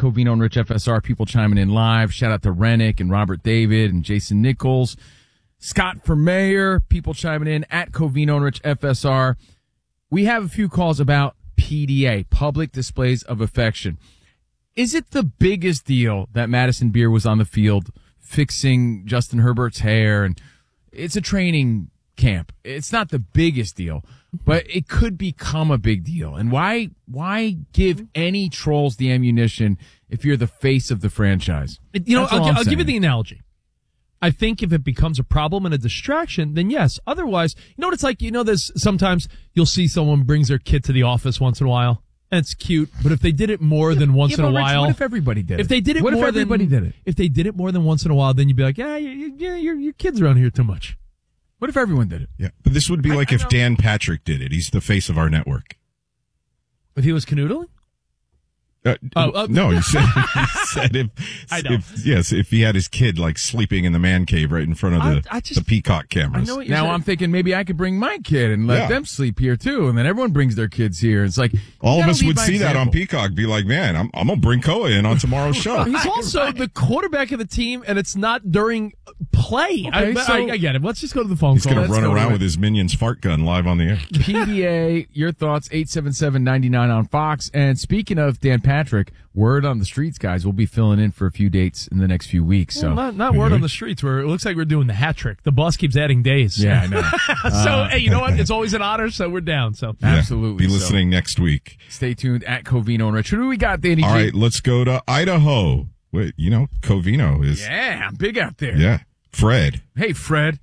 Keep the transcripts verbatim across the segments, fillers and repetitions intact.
Covino and Rich F S R. People chiming in live. Shout out to Rennick and Robert David and Jason Nichols. Scott for mayor. People chiming in at Covino and Rich F S R. We have a few calls about P D A, public displays of affection. Is it the biggest deal that Madison Beer was on the field fixing Justin Herbert's hair? And it's a training camp. It's not the biggest deal, but it could become a big deal. And why why give any trolls the ammunition if you're the face of the franchise? You know, That's I'll, all I'm I'll give you saying. the analogy. I think if it becomes a problem and a distraction, then yes. Otherwise, you know what it's like? You know, there's sometimes you'll see someone brings their kid to the office once in a while, and it's cute. But if they did it more than once Yeah, in a but Rich, while, what if everybody did it? if they did it what more if everybody than, did it? If they did it more than once in a while, then you'd be like, yeah, yeah, yeah, your your kid's around here too much. What if everyone did it? Yeah, but this would be I- like I if know. Dan Patrick did it. He's the face of our network. If he was canoodling? Uh, Oh, uh, no, he said, he said if, I know. if, yes, if he had his kid like sleeping in the man cave right in front of the, I- I just- the peacock I cameras. know what you're Now saying. I'm thinking maybe I could bring my kid and let Yeah. them sleep here too, and then everyone brings their kids here. It's like All you of gotta us lead would by see that on example. Peacock, be like, man, I'm, I'm going to bring Koa in on tomorrow's show. He's also the quarterback of the team, and it's not during play. I, Okay, so- I, I get it. Let's just go to the phone He's call. going to Let's run go to around it. with his minion's fart gun live on the air. P D A, your thoughts, eight seven seven, nine nine on Fox. And speaking of Dan Patrick, word on the streets, guys, we'll be filling in for a few dates in the next few weeks. So Well, not, not word on the streets where it looks like we're doing the hat trick. The boss keeps adding days. yeah, I know. so, Uh, hey, you know what? It's always an honor, so we're down. So, Yeah. Absolutely. Be So listening next week. stay tuned at Covino and Rich. Who do we got, Danny G? All right, let's go to Idaho. Wait, you know, Covino is, Yeah, I'm big out there. yeah. Fred. Hey, Fred.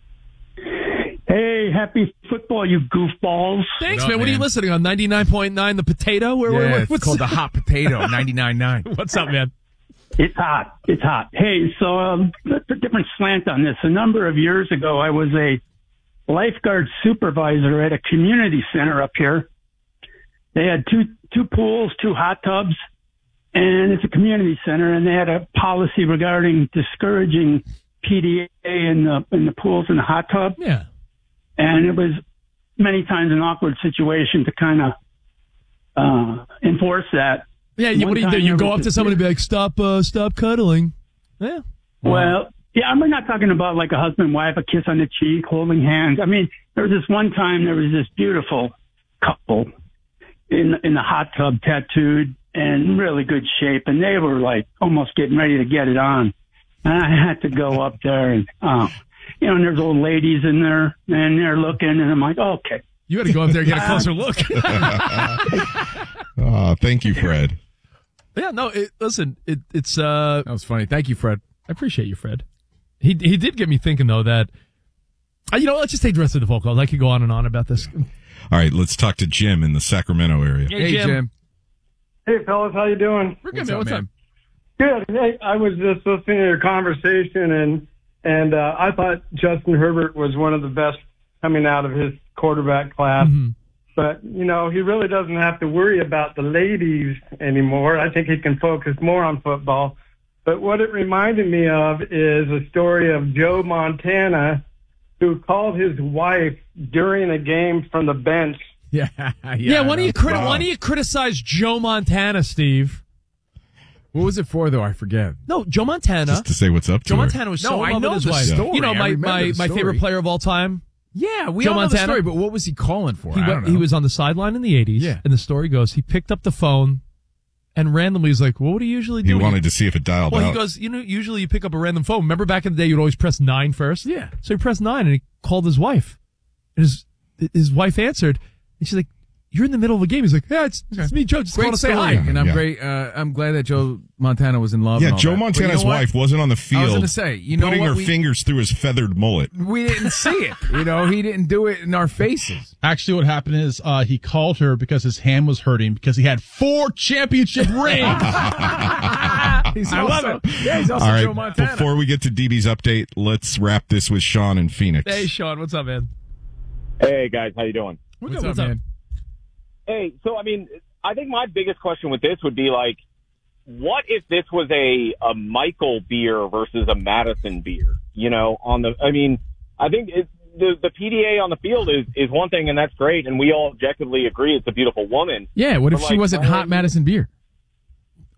Hey, happy football, you goofballs. thanks, What up, man. What are you man? listening on? ninety-nine point nine The Potato? Where, where, Yeah, where- it's what's called the Hot Potato, ninety-nine nine. What's up, man? It's hot. It's hot. Hey, so um, that's a different slant on this. A number of years ago, I was a lifeguard supervisor at a community center up here. They had two two pools, two hot tubs, and it's a community center, and they had a policy regarding discouraging P D A in the in the pools and the hot tub. Yeah. And it was many times an awkward situation to kind of uh, enforce that. Yeah, you, what One do you do? time You there go was up to this- somebody and be like, stop, uh, stop cuddling. Yeah. Well, yeah, I'm not talking about like a husband and wife, a kiss on the cheek, holding hands. I mean, there was this one time there was this beautiful couple in in the hot tub, tattooed and in really good shape, and they were like almost getting ready to get it on. And I had to go up there and, uh, you know, and there's old ladies in there and they're looking, and I'm like, okay. You got to go up there and get a closer look. Uh, thank you, Fred. yeah, no, it, listen, it, it's, uh, That was funny. Thank you, Fred. I appreciate you, Fred. He he did get me thinking, though, that, uh, you know, let's just take the rest of the phone calls. I could go on and on about this. All right, let's talk to Jim in the Sacramento area. Hey, Hey, Jim. Jim. Hey, fellas, how you doing? We're good, What's man. up, What's man? up? Good. Hey, I was just listening to your conversation, and and uh, I thought Justin Herbert was one of the best coming out of his quarterback class. Mm-hmm. But, you know, he really doesn't have to worry about the ladies anymore. I think he can focus more on football. But what it reminded me of is a story of Joe Montana, who called his wife during a game from the bench. Yeah, yeah. Yeah, I why do know. you criti- why do you criticize Joe Montana, Steve? What was it for, though? I forget. No, Joe Montana. Just to say what's up to Joe her. Montana was No, so I in love know with his the wife. story. You know, I my remember my, the my story. favorite player of all time. Yeah, we Joe all know the Montana? story, but what was he calling for? He, I wa- don't know. he was on the sideline in the eighties, Yeah. and the story goes he picked up the phone and randomly was like, what would he usually do? He wanted to see if it dialed Well, out. he goes, you know, usually you pick up a random phone. Remember back in the day, you'd always press nine first? Yeah. So he pressed nine, and he called his wife. And his his wife answered, and she's like, you're in the middle of a game. He's like, yeah, it's, it's me, Joe. Just Great want to say story, hi. and I'm Yeah. great. Uh, I'm glad that Joe Montana was in love. yeah, and all Joe that. But you Montana's know what? wife wasn't on the I field was going to say, you know putting what? her we, fingers through his feathered mullet. we didn't see it. You know, he didn't do it in our faces. Actually, what happened is uh, he called her because his hand was hurting because he had four championship rings. He's I also, love it. Yeah, he's also All right, Joe Montana. before we get to D B's update, let's wrap this with Sean in Phoenix. Hey, Sean, what's up, man? Hey guys, how you doing? We're What's good. up, What's up? man? Hey, so I mean, I think my biggest question with this would be like, what if this was a a Michael beer versus a Madison beer? You know, on the, I mean, I think it, the the P D A on the field is is one thing, and that's great, and we all objectively agree it's a beautiful woman. Yeah, what if But, she like, wasn't my hot whole- Madison beer?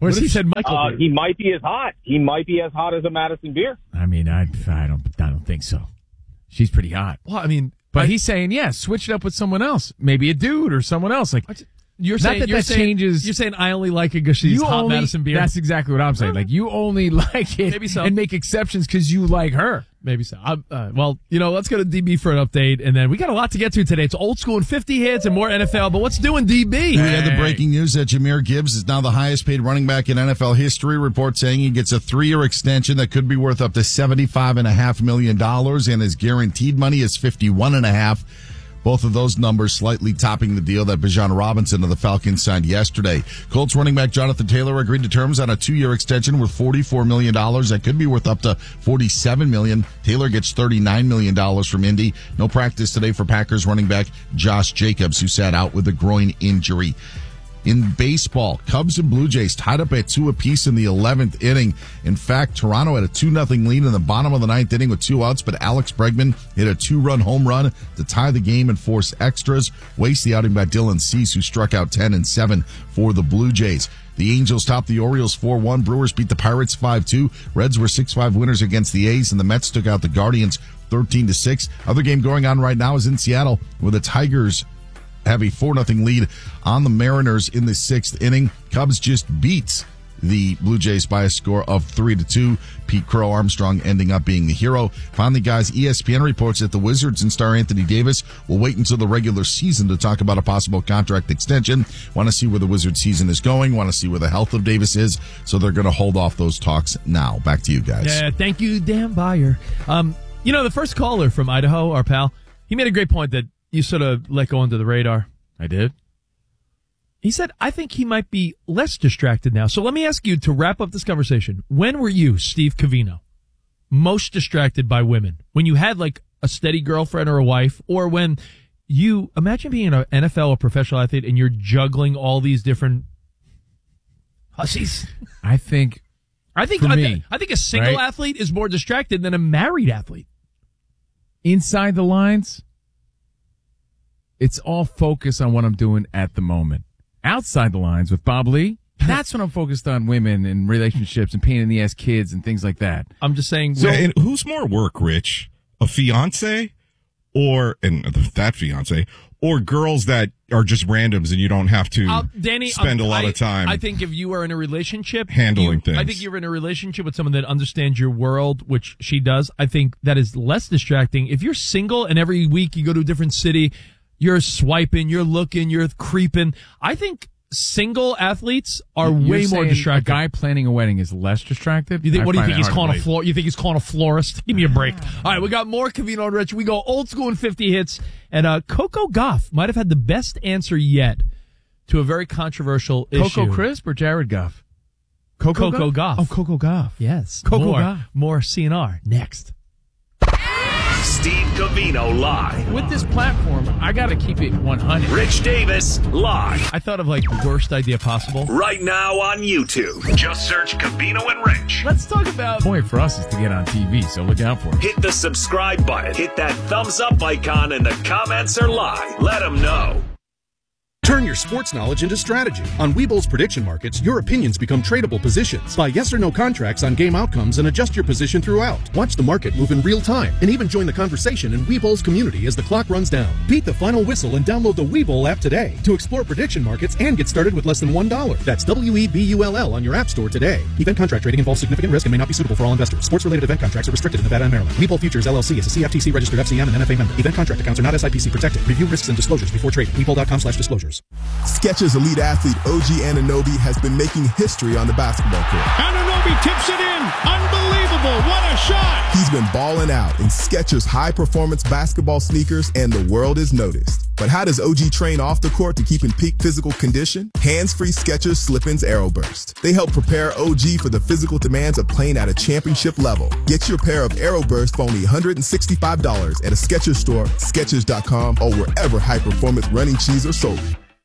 Whereas he said Michael Uh, Beer. he might be as hot. He might be as hot as a Madison Beer. I mean, I, I don't, I don't think so. She's pretty hot. Well, I mean, But I- he's saying, yeah, switch it up with someone else. Maybe a dude or someone else. Like, You're not saying that you're that saying, changes. You're saying I only like it because she's you hot only, Madison Beer. That's exactly what I'm saying. Like, you only like it Maybe so. and make exceptions because you like her. Maybe so. I'm, uh, well, you know, let's go to D B for an update, and then we got a lot to get to today. It's old school and fifty hits and more N F L. But what's doing D B? We had the breaking news that Jahmyr Gibbs is now the highest paid running back in N F L history. Report saying he gets a three-year extension that could be worth up to seventy-five and a half million dollars, and his guaranteed money is fifty-one and a half. Both of those numbers slightly topping the deal that Bijan Robinson of the Falcons signed yesterday. Colts running back Jonathan Taylor agreed to terms on a two-year extension worth forty-four million dollars. That could be worth up to forty-seven million dollars. Taylor gets thirty-nine million dollars from Indy. No practice today for Packers running back Josh Jacobs, who sat out with a groin injury. In baseball, Cubs and Blue Jays tied up at two apiece in the eleventh inning. In fact, Toronto had a two nothing lead in the bottom of the ninth inning with two outs, but Alex Bregman hit a two-run home run to tie the game and force extras. Waste the outing by Dylan Cease, who struck out ten and seven for the Blue Jays. The Angels topped the Orioles four one. Brewers beat the Pirates five two. Reds were six five winners against the A's, and the Mets took out the Guardians thirteen to six. Other game going on right now is in Seattle, where the Tigers have a four nothing lead on the Mariners in the sixth inning. Cubs just beat the Blue Jays by a score of three to two. Pete Crow Armstrong ending up being the hero. Finally, guys, E S P N reports that the Wizards and star Anthony Davis will wait until the regular season to talk about a possible contract extension. Want to see where the Wizards season is going. Want to see where the health of Davis is. So they're going to hold off those talks now. Back to you guys. Yeah, thank you, Dan Byer. Um, you know, the first caller from Idaho, our pal, he made a great point that you sort of let go under the radar. I did. He said, I think he might be less distracted now. So let me ask you to wrap up this conversation. When were you, Steve Covino, most distracted by women? When you had like a steady girlfriend or a wife, or when you imagine being an N F L or professional athlete and you're juggling all these different hussies? I think, I think, For I, me, I think a single right? athlete is more distracted than a married athlete. inside the lines, it's all focused on what I'm doing at the moment. Outside the lines with Bob Lee, that's when I'm focused on women and relationships and pain in the ass kids and things like that. I'm just saying. So, well, and who's more work, Rich? A fiance or, and that fiance, or girls that are just randoms and you don't have to Uh, Danny, spend um, a lot I, of time I think if you are in a relationship, handling you, things. I think you're in a relationship with someone that understands your world, which she does. I think that is less distracting. If you're single and every week you go to a different city, you're swiping, you're looking, you're creeping. I think single athletes are You're way more saying distracted. A guy planning a wedding is less distracted? You think, I what do you find think it he's hard calling to a believe. floor? You think he's calling a florist? Give me a break. All right, we got more Covino and Rich. We go old school and fifty hits, and uh, Coco Gauff might have had the best answer yet to a very controversial issue. Coco Crisp or Jared Goff? Coco, Coco Gauff. Oh, Coco Gauff. Yes. Coco more, Gauff. more C N R next. Steve Covino live. With this platform, I got to keep it one hundred. Rich Davis live. I thought of like the worst idea possible. Right now on YouTube. Just search Covino and Rich. Let's talk about. The point for us is to get on T V, so look out for it. Hit the subscribe button. Hit that thumbs up icon and the comments are live. Let them know. Turn your sports knowledge into strategy. On Webull's prediction markets, your opinions become tradable positions. Buy yes or no contracts on game outcomes and adjust your position throughout. Watch the market move in real time and even join the conversation in Webull's community as the clock runs down. Beat the final whistle and download the Webull app today to explore prediction markets and get started with less than one dollar. That's W E B U L L on your app store today. Event contract trading involves significant risk and may not be suitable for all investors. Sports-related event contracts are restricted in Nevada and Maryland. Webull Futures L L C is a C F T C-registered F C M and N F A member. Event contract accounts are not S I P C protected. Review risks and disclosures before trading. Webull.com slash disclosures. Skechers elite athlete O G Anunoby has been making history on the basketball court. Anunoby tips it in. Unbelievable. What a shot. He's been balling out in Skechers high-performance basketball sneakers, and the world is noticed. But how does O G train off the court to keep in peak physical condition? Hands-free Skechers Slip-ins Aeroburst. They help prepare O G for the physical demands of playing at a championship level. Get your pair of Aeroburst for only one hundred sixty-five dollars at a Skechers store, Skechers dot com, or wherever high-performance running shoes are sold.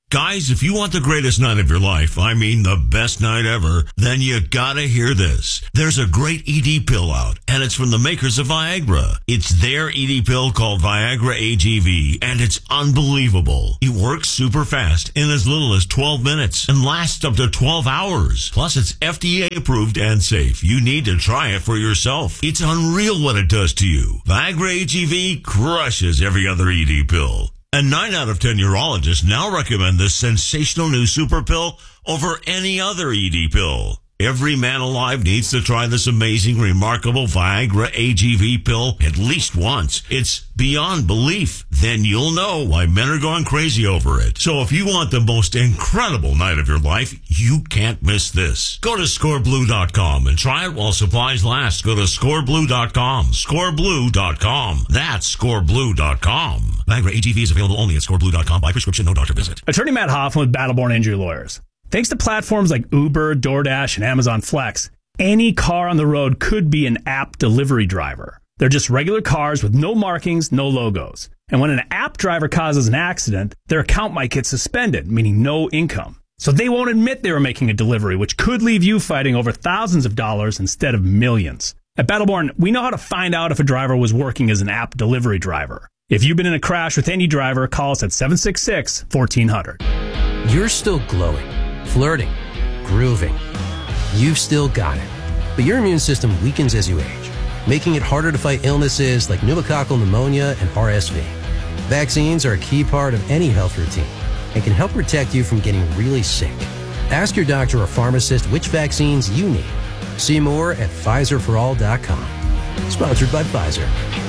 Guys, if you want the greatest night of your life, I mean the best night ever, then you gotta hear this. There's a great E D pill out, and it's from the makers of Viagra. It's their E D pill called Viagra A G V, and it's unbelievable. It works super fast in as little as twelve minutes and lasts up to twelve hours. Plus, it's F D A approved and safe. You need to try it for yourself. It's unreal what it does to you. Viagra A G V crushes every other E D pill. And nine out of ten urologists now recommend this sensational new super pill over any other E D pill. Every man alive needs to try this amazing, remarkable Viagra A G V pill at least once. It's beyond belief. Then you'll know why men are going crazy over it. So if you want the most incredible night of your life, you can't miss this. Go to score blue dot com and try it while supplies last. Go to score blue dot com. score blue dot com. That's score blue dot com. Viagra A G V is available only at score blue dot com by prescription, no doctor visit. Attorney Matt Hoffman with Battleborn Injury Lawyers. Thanks to platforms like Uber, DoorDash, and Amazon Flex, any car on the road could be an app delivery driver. They're just regular cars with no markings, no logos. And when an app driver causes an accident, their account might get suspended, meaning no income. So they won't admit they were making a delivery, which could leave you fighting over thousands of dollars instead of millions. At Battleborn, we know how to find out if a driver was working as an app delivery driver. If you've been in a crash with any driver, call us at seven six six, one four zero zero. You're still glowing, flirting, grooving. You've still got it. But your immune system weakens as you age, making it harder to fight illnesses like pneumococcal pneumonia and R S V. Vaccines are a key part of any health routine and can help protect you from getting really sick. Ask your doctor or pharmacist which vaccines you need. See more at Pfizer for all dot com. Sponsored by Pfizer.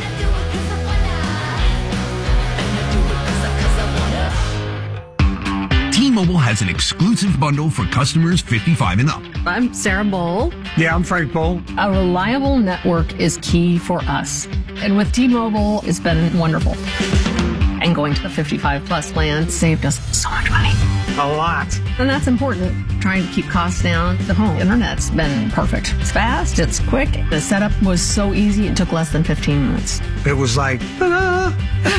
T-Mobile has an exclusive bundle for customers fifty-five and up. I'm Sarah Bowl. Yeah, I'm Frank Bowl. A reliable network is key for us. And with T-Mobile, it's been wonderful. And going to the fifty-five plus plan saved us so much money. A lot. And that's important. Trying to keep costs down. The home internet's been perfect. It's fast. It's quick. The setup was so easy. It took less than fifteen minutes. It was like, ta-da!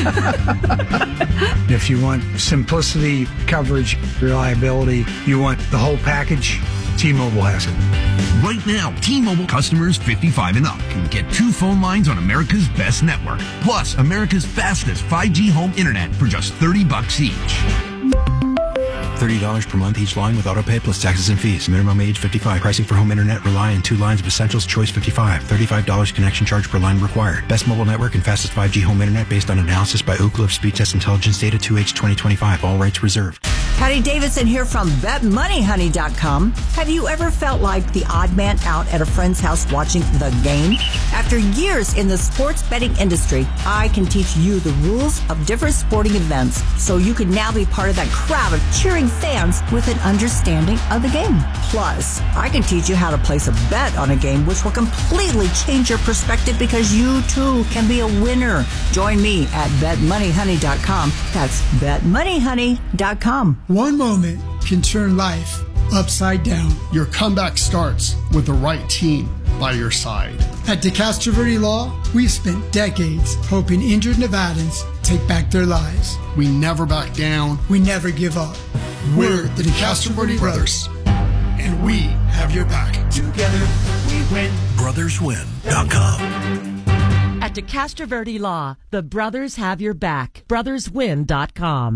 If you want simplicity, coverage, reliability, you want the whole package, T-Mobile has it. Right now, T-Mobile customers fifty-five and up can get two phone lines on America's best network, plus America's fastest five G home internet for just thirty bucks each. thirty dollars per month each line with autopay plus taxes and fees. Minimum age fifty-five. Pricing for home internet rely on two lines of Essentials Choice fifty-five. thirty-five dollars connection charge per line required. Best mobile network and fastest five G home internet based on analysis by Ookla of Speed Test Intelligence data two H twenty twenty-five. All rights reserved. Patty Davidson here from bet money honey dot com. Have you ever felt like the odd man out at a friend's house watching the game? After years in the sports betting industry, I can teach you the rules of different sporting events so you can now be part of that crowd of cheering fans with an understanding of the game. Plus, I can teach you how to place a bet on a game which will completely change your perspective because you too can be a winner. Join me at bet money honey dot com. That's bet money honey dot com. One moment can turn life upside down. Your comeback starts with the right team by your side. At DeCastroverde Law, we've spent decades helping injured Nevadans take back their lives. We never back down. We never give up. We're the DeCastroverde Brothers, and we have your back. Together we win. brothers win dot com. At DeCastroverde Law, the brothers have your back. brothers win dot com.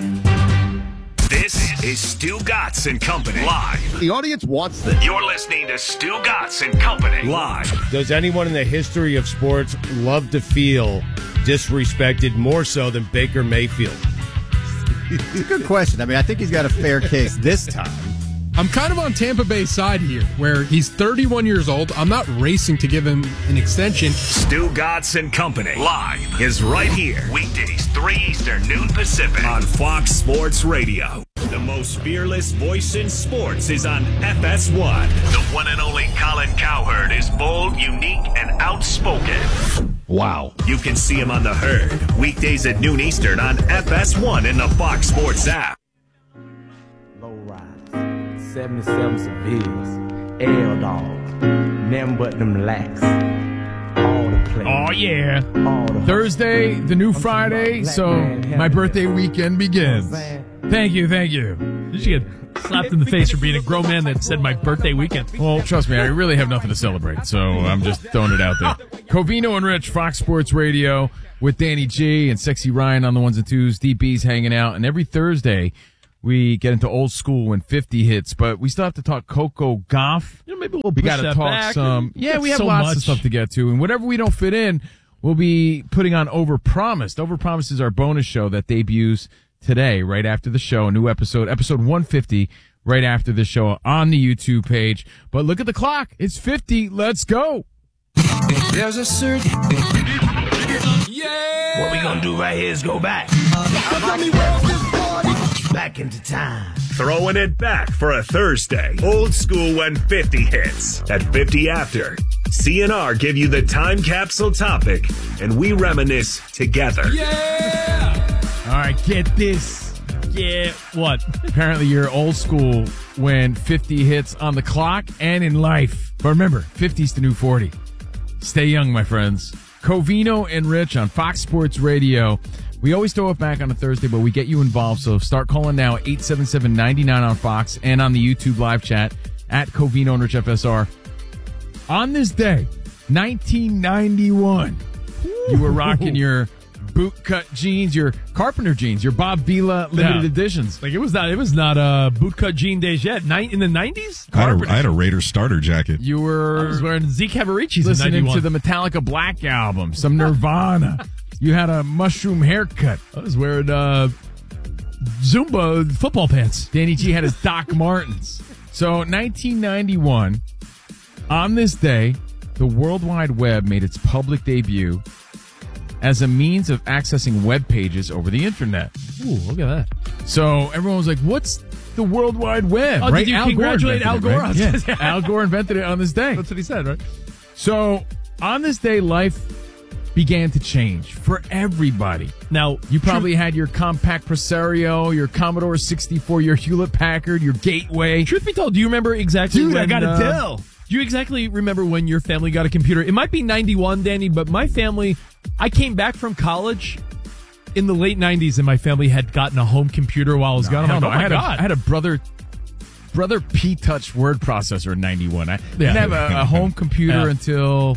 This is Stu Gatz and Company live. The audience wants this. You're listening to Stu Gatz and Company live. Does anyone in the history of sports love to feel disrespected more so than Baker Mayfield? It's a good question. I mean, I think he's got a fair case this time. I'm kind of on Tampa Bay's side here, where he's thirty-one years old. I'm not racing to give him an extension. Stu Gatz and Company live is right here. Weekdays, three Eastern, noon Pacific on Fox Sports Radio. The most fearless voice in sports is on F S one. The one and only Colin Cowherd is bold, unique, and outspoken. Wow. You can see him on The Herd, weekdays at noon Eastern on F S one and the Fox Sports app. Low rise, seventy-seven civilians, L-Dogs, them but them lax. All the players. Oh, yeah. All the Thursday, the new Friday, so my birthday weekend begins. Thank you, thank you. You should get slapped in the face for being a grown man that said my birthday weekend. Well, trust me, I really have nothing to celebrate, so I'm just throwing it out there. Covino and Rich, Fox Sports Radio, with Danny G and Sexy Ryan on the ones and twos. D B's hanging out, and every Thursday we get into old school when fifty hits, but we still have to talk Coco Gauff. You know, maybe we'll we push got to that talk back. some. Yeah, we have so lots much. of stuff to get to, and whatever we don't fit in, we'll be putting on Overpromised. Overpromised is our bonus show that debuts today, right after the show. A new episode, episode one fifty, right after the show on the YouTube page. But look at the clock. It's fifty. Let's go. There's a certain. Yeah! What we gonna do right here is go back. Back into time. Throwing it back for a Thursday. Old school when fifty hits. At fifty after, C N R give you the time capsule topic, and we reminisce together. Yeah! All right, get this. Yeah, what? Apparently you're old school when fifty hits on the clock and in life. But remember, fifty's the new forty. Stay young, my friends. Covino and Rich on Fox Sports Radio. We always throw it back on a Thursday, but we get you involved. So start calling now, eight seven seven, nine nine on Fox and on the YouTube live chat at Covino and Rich F S R. On this day, nineteen ninety-one, you were rocking your bootcut jeans, your Carpenter jeans, your Bob Vila limited Yeah. editions. Like it was not, it was not uh, bootcut jean days yet. Nin- in the nineties, I had, a, I had a Raiders starter jacket. You were I was wearing Zeke Cavaricci's in listening ninety-one. to the Metallica Black Album, some Nirvana. You had a mushroom haircut. I was wearing uh, Zumba football pants. Danny G had his Doc Martens. So nineteen ninety-one, on this day, the World Wide Web made its public debut as a means of accessing web pages over the internet. Ooh, look at that. So everyone was like, what's the World Wide Web? Oh, right? did you Al Gore congratulate Al invented Gore? it, right? Yeah. Al Gore invented it on this day. That's what he said, right? So on this day, life began to change for everybody. Now, you probably had your Compact Presario, your Commodore sixty-four, your Hewlett-Packard, your Gateway. Truth be told, do you remember exactly Dude, when, I gotta uh, tell. Do you exactly remember when your family got a computer? It might be ninety-one, Danny, but my family, I came back from college in the late nineties, and my family had gotten a home computer while I was gone. I'm like, no, oh my I had God. A, I had a brother brother P-Touch word processor in ninety-one. I Yeah. didn't have a, a home computer Yeah. until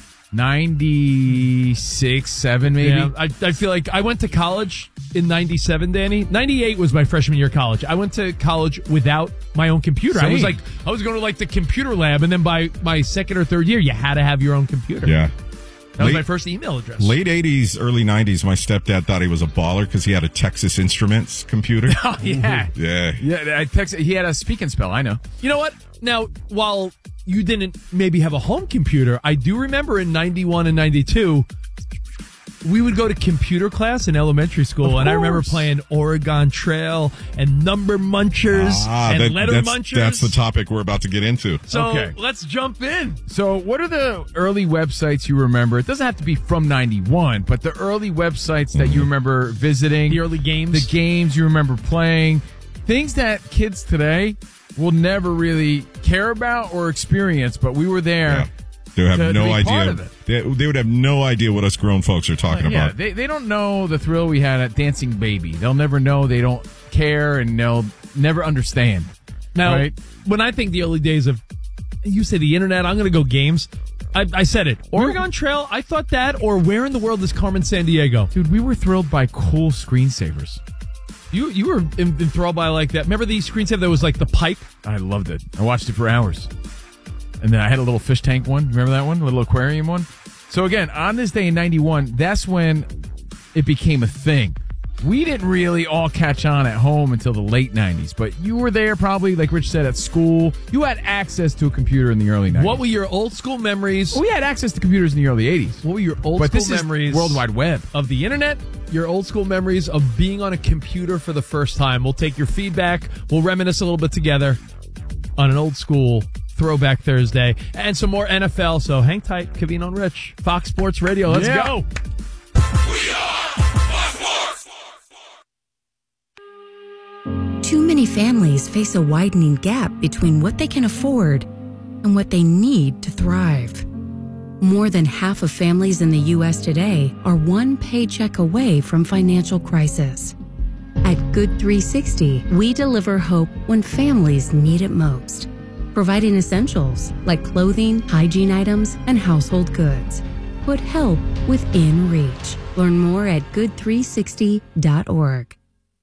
ninety-six, seven maybe. Yeah, I, I feel like I went to college in ninety-seven, Danny. ninety-eight was my freshman year of college. I went to college without my own computer. I was Same. like, I was going to like the computer lab, and then by my second or third year, you had to have your own computer. Yeah. That was Late- my first email address. Late eighties, early nineties, my stepdad thought he was a baller because he had a Texas Instruments computer. Oh, yeah. Yeah. Yeah, I text, he had a speak and spell, I know. You know what? Now, while you didn't maybe have a home computer, I do remember in ninety-one and ninety-two, we would go to computer class in elementary school, Of and I remember course. playing Oregon Trail and Number Munchers Ah, and that- Letter that's, Munchers. that's the topic we're about to get into. So Okay. let's jump in. So what are the early websites you remember? It doesn't have to be from ninety-one, but the early websites that you remember visiting. The early games. The games you remember playing. Things that kids today will never really care about or experience, but we were there. Yeah. They would to- have to no be part idea. of it. They, they would have no idea what us grown folks are talking Yeah, about. they, they don't know the thrill we had at Dancing Baby. They'll never know. They don't care, and they'll never understand. Now, right? when I think the early days of, you say the internet, I'm going to go games. I, I said it. Oregon Trail, I thought that, or where in the world is Carmen Sandiego? Dude, we were thrilled by cool screensavers. You you were en- enthralled by like that. Remember the screensaver that was like the pipe? I loved it. I watched it for hours. And then I had a little fish tank one. Remember that one? A little aquarium one? So again, on this day in ninety-one, that's when it became a thing. We didn't really all catch on at home until the late nineties, but you were there probably, like Rich said, at school. You had access to a computer in the early nineties. What were your old school memories? Well, we had access to computers in the early eighties. What were your old But school this is memories? World Wide Web. Of the internet? Your old school memories of being on a computer for the first time. We'll take your feedback. We'll reminisce a little bit together on an old school Throwback Thursday and some more N F L. So hang tight. Covino and Rich, Fox Sports Radio. Let's Yeah. go. Too many families face a widening gap between what they can afford and what they need to thrive. More than half of families in the U S today are one paycheck away from financial crisis. At At Good three sixty, we deliver hope when families need it most, providing essentials like clothing, hygiene items, and household goods. Put help within reach. Learn more at good three sixty dot org.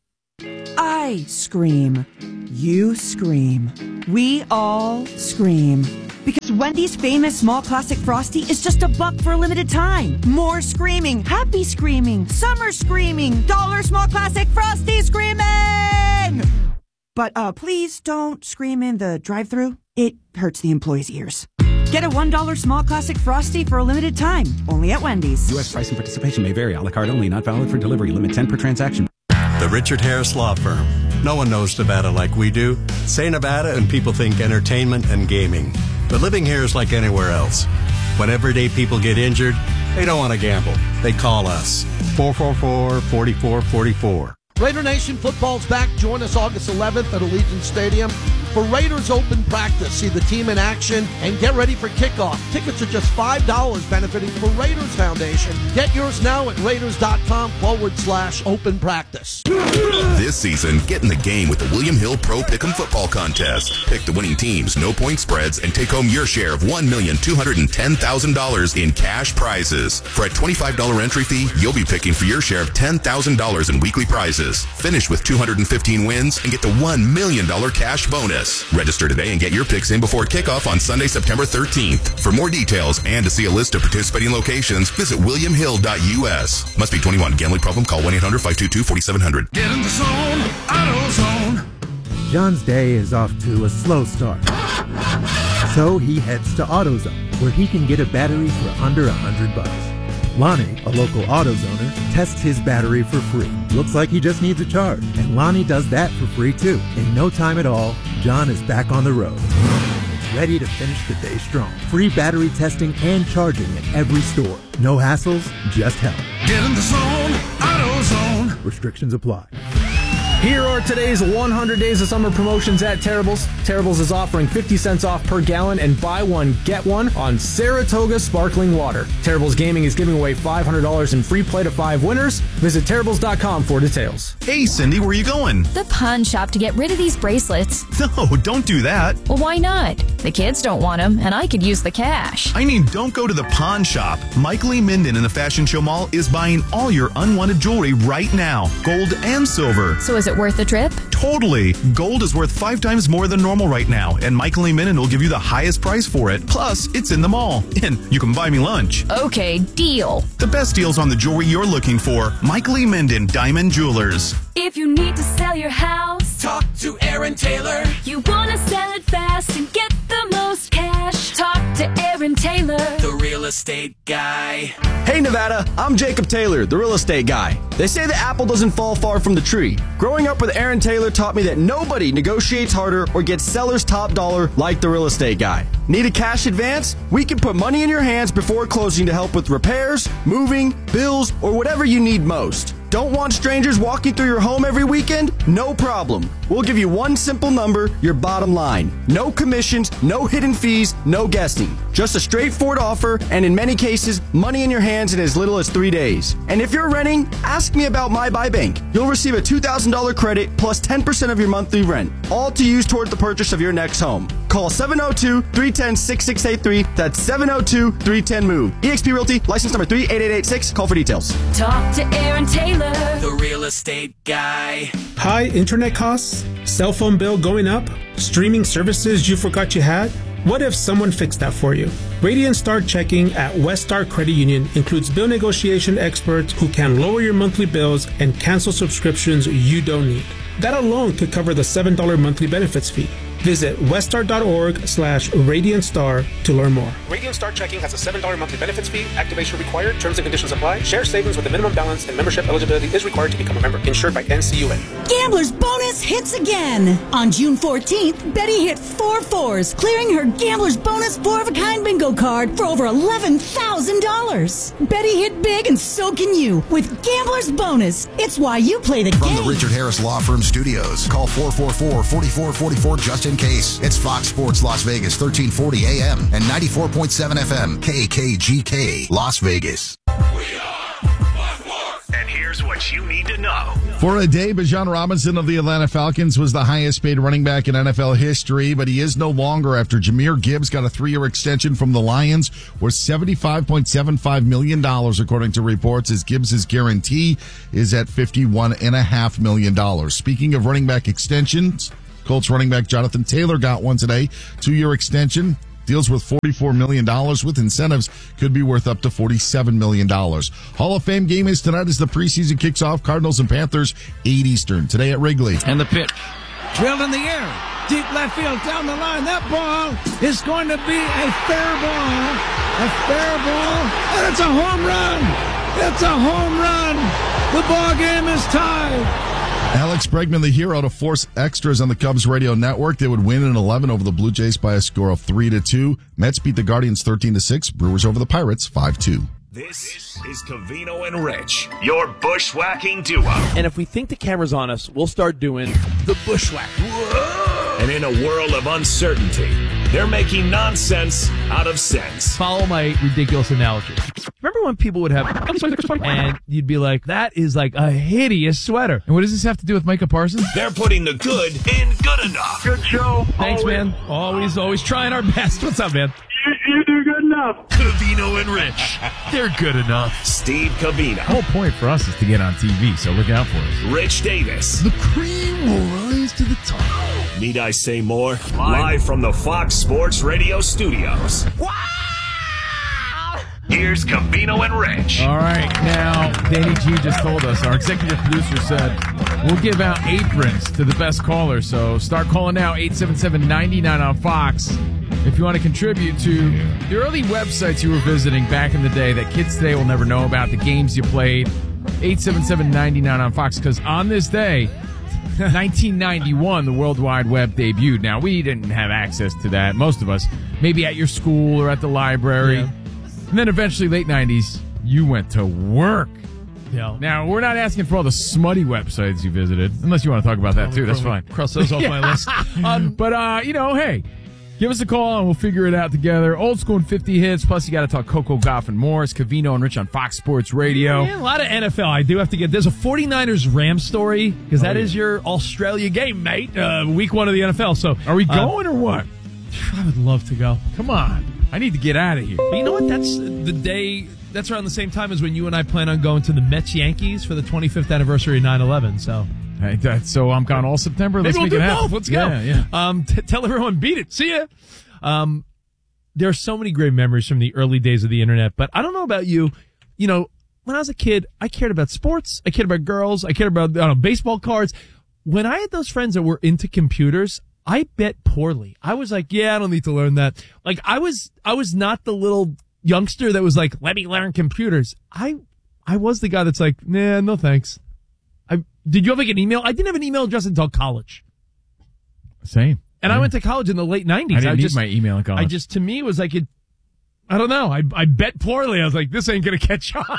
I scream. You scream. We all scream. Because Wendy's famous small classic Frosty is just a buck for a limited time. More screaming, happy screaming, summer screaming, dollar small classic Frosty screaming! But uh, please don't scream in the drive-thru. It hurts the employees' ears. Get a one dollar small classic Frosty for a limited time. Only at Wendy's. U S price and participation may vary. A la carte only. Not valid for delivery. Limit ten per transaction. The Richard Harris Law Firm. No one knows Nevada like we do. Say Nevada and people think entertainment and gaming. But living here is like anywhere else. When everyday people get injured, they don't want to gamble. They call us. four four four, four four four four. Raider Nation football's back. Join us August eleventh at Allegiant Stadium for Raiders Open Practice. See the team in action and get ready for kickoff. Tickets are just five dollars, benefiting the Raiders Foundation. Get yours now at raiders.com forward slash open practice. This season, get in the game with the William Hill Pro Pick'em Football Contest. Pick the winning teams, no point spreads, and take home your share of one million two hundred ten thousand dollars in cash prizes. For a twenty-five dollars entry fee, you'll be picking for your share of ten thousand dollars in weekly prizes. Finish with two hundred fifteen wins and get the one million dollars cash bonus. Register today and get your picks in before kickoff on Sunday, September thirteenth. For more details and to see a list of participating locations, visit william hill dot u s. Must be twenty-one. Gambling problem? Call one eight hundred five two two four seven zero zero. Get in the zone, AutoZone. John's day is off to a slow start. So he heads to AutoZone, where he can get a battery for under a hundred bucks. Lonnie, a local AutoZoner, tests his battery for free. Looks like he just needs a charge, and Lonnie does that for free too. In no time at all, John is back on the road. He's ready to finish the day strong. Free battery testing and charging at every store. No hassles, just help. Get in the zone, AutoZone. Restrictions apply. Here are today's one hundred days of summer promotions at Terrible's. Terrible's is offering fifty cents off per gallon and buy one, get one on Saratoga sparkling water. Terrible's Gaming is giving away five hundred dollars in free play to five winners. Visit terribles dot com for details. Hey, Cindy, where are you going? The pawn shop to get rid of these bracelets. No, don't do that. Well, why not? The kids don't want them, and I could use the cash. I mean, don't go to the pawn shop. Mike Lee Minden in the Fashion Show Mall is buying all your unwanted jewelry right now, gold and silver. So is it worth the trip? Totally. Gold is worth five times more than normal right now, and Michael Lee Minden will give you the highest price for it. Plus, it's in the mall, and you can buy me lunch. Okay, deal. The best deals on the jewelry you're looking for. Michael Lee Minden, Diamond Jewelers. If you need to sell your house, talk to Aaron Taylor. You want to sell it fast and get the most cash, talk to Aaron Taylor, the real estate guy. Hey Nevada, I'm Jacob Taylor, the real estate guy. They say the apple doesn't fall far from the tree. Growing up with Aaron Taylor taught me that nobody negotiates harder or gets seller's top dollar like the real estate guy. Need a cash advance? We can put money in your hands before closing to help with repairs, moving, bills, or whatever you need most. Don't want strangers walking through your home every weekend? No problem. We'll give you one simple number, your bottom line. No commissions, no hidden fees, no guessing. Just a straightforward offer, and in many cases, money in your hands in as little as three days. And if you're renting, ask me about My Buy Bank. You'll receive a two thousand dollars credit plus ten percent of your monthly rent, all to use toward the purchase of your next home. Call seven oh two, three one oh, six six eight three. That's seven oh two, three one oh, MOVE. eXp Realty, license number three eight eight eight six. Call for details. Talk to Aaron Taylor, the real estate guy. High internet costs? Cell phone bill going up? Streaming services you forgot you had? What if someone fixed that for you? Radiant Star Checking at West Star Credit Union includes bill negotiation experts who can lower your monthly bills and cancel subscriptions you don't need. That alone could cover the seven dollars monthly benefits fee. Visit weststar.org slash Radiant Star to learn more. Radiant Star Checking has a seven dollars monthly benefits fee. Activation required. Terms and conditions apply. Share savings with a minimum balance and membership eligibility is required to become a member. Insured by N C U A. Gambler's Bonus hits again. On June fourteenth, Betty hit four fours, clearing her Gambler's Bonus four-of-a-kind bingo card for over eleven thousand dollars. Betty hit big, and so can you with Gambler's Bonus. It's why you play the From game. From the Richard Harris Law Firm Studios, call four four four, four four four four just in case. It's Fox Sports Las Vegas, thirteen forty A M and ninety-four point seven F M, K K G K, Las Vegas. We are Fox Sports. And here Here's what you need to know. For a day, Bijan Robinson of the Atlanta Falcons was the highest paid running back in N F L history, but he is no longer after Jahmyr Gibbs got a three-year extension from the Lions worth seventy-five point seven five million dollars, according to reports, as Gibbs' guarantee is at fifty-one point five million dollars. Speaking of running back extensions, Colts running back Jonathan Taylor got one today, two-year extension. Deals worth forty-four million dollars with incentives could be worth up to forty-seven million dollars. Hall of Fame game is tonight as the preseason kicks off. Cardinals and Panthers, eight Eastern. Today at Wrigley. And the pitch. Drilled in the air. Deep left field down the line. That ball is going to be a fair ball. A fair ball. And it's a home run. It's a home run. The ball game is tied. Alex Bregman, the hero, to force extras on the Cubs radio network. They would win in eleven over the Blue Jays by a score of three to two. Mets beat the Guardians thirteen to six. Brewers over the Pirates five two. This is Covino and Rich, your bushwhacking duo. And if we think the camera's on us, we'll start doing the bushwhack. And in a world of uncertainty, they're making nonsense out of sense. Follow my ridiculous analogy. Remember when people would have, and you'd be like, that is like a hideous sweater. And what does this have to do with Micah Parsons? They're putting the good in good enough. Good show. Thanks, always. man. Always, always trying our best. What's up, man? You, you do good enough. Covino and Rich. They're good enough. Steve Covino. The whole point for us is to get on T V, so look out for us. Rich Davis. The cream will rise to the top. Need I say more? Live, Live from the Fox Sports Radio studios. Wow! Here's Covino and Rich. All right, now, Danny G just told us, our executive producer said, we'll give out aprons to the best caller, so start calling now, eight seven seven, nine nine on Fox. If you want to contribute to the early websites you were visiting back in the day that kids today will never know about, the games you played, eight seven seven, nine nine on Fox, because on this day, nineteen ninety-one, the World Wide Web debuted. Now, we didn't have access to that, most of us, maybe at your school or at the library. Yeah. And then eventually, late nineties, you went to work. Yeah. Now, we're not asking for all the smutty websites you visited, unless you want to talk about that, too. That's fine. Cross those off my list. um, but, uh, you know, hey, give us a call and we'll figure it out together. Old school and fifty hits. Plus, you got to talk Coco Gauff and Morris, Covino and Rich on Fox Sports Radio. Yeah, a lot of N F L. I do have to get. There's a 49ers Rams story because that oh, yeah. is your Australia game, mate. Uh, week one of the N F L. So, are we going uh, or what? I would love to go. Come on. I need to get out of here. But you know what? That's the day. That's around the same time as when you and I plan on going to the Mets Yankees for the twenty-fifth anniversary of nine eleven. So. Hey, that, so I'm gone all September. Let's Maybe we'll make do it happen. Both. Let's go. Yeah, yeah. Um, t- tell everyone, beat it. See ya. Um, there are so many great memories from the early days of the internet, but I don't know about you. You know, when I was a kid, I cared about sports. I cared about girls. I cared about, I don't know, baseball cards. When I had those friends that were into computers, I bet poorly. I was like, yeah, I don't need to learn that. Like, I was, I was not the little youngster that was like, let me learn computers. I, I was the guy that's like, nah, no thanks. I, did you have like an email? I didn't have an email address until college. Same. And yeah. I went to college in the late nineties. I didn't I need just, my email in college. I just, to me, it was like, it, I don't know. I, I bet poorly. I was like, this ain't going to catch on.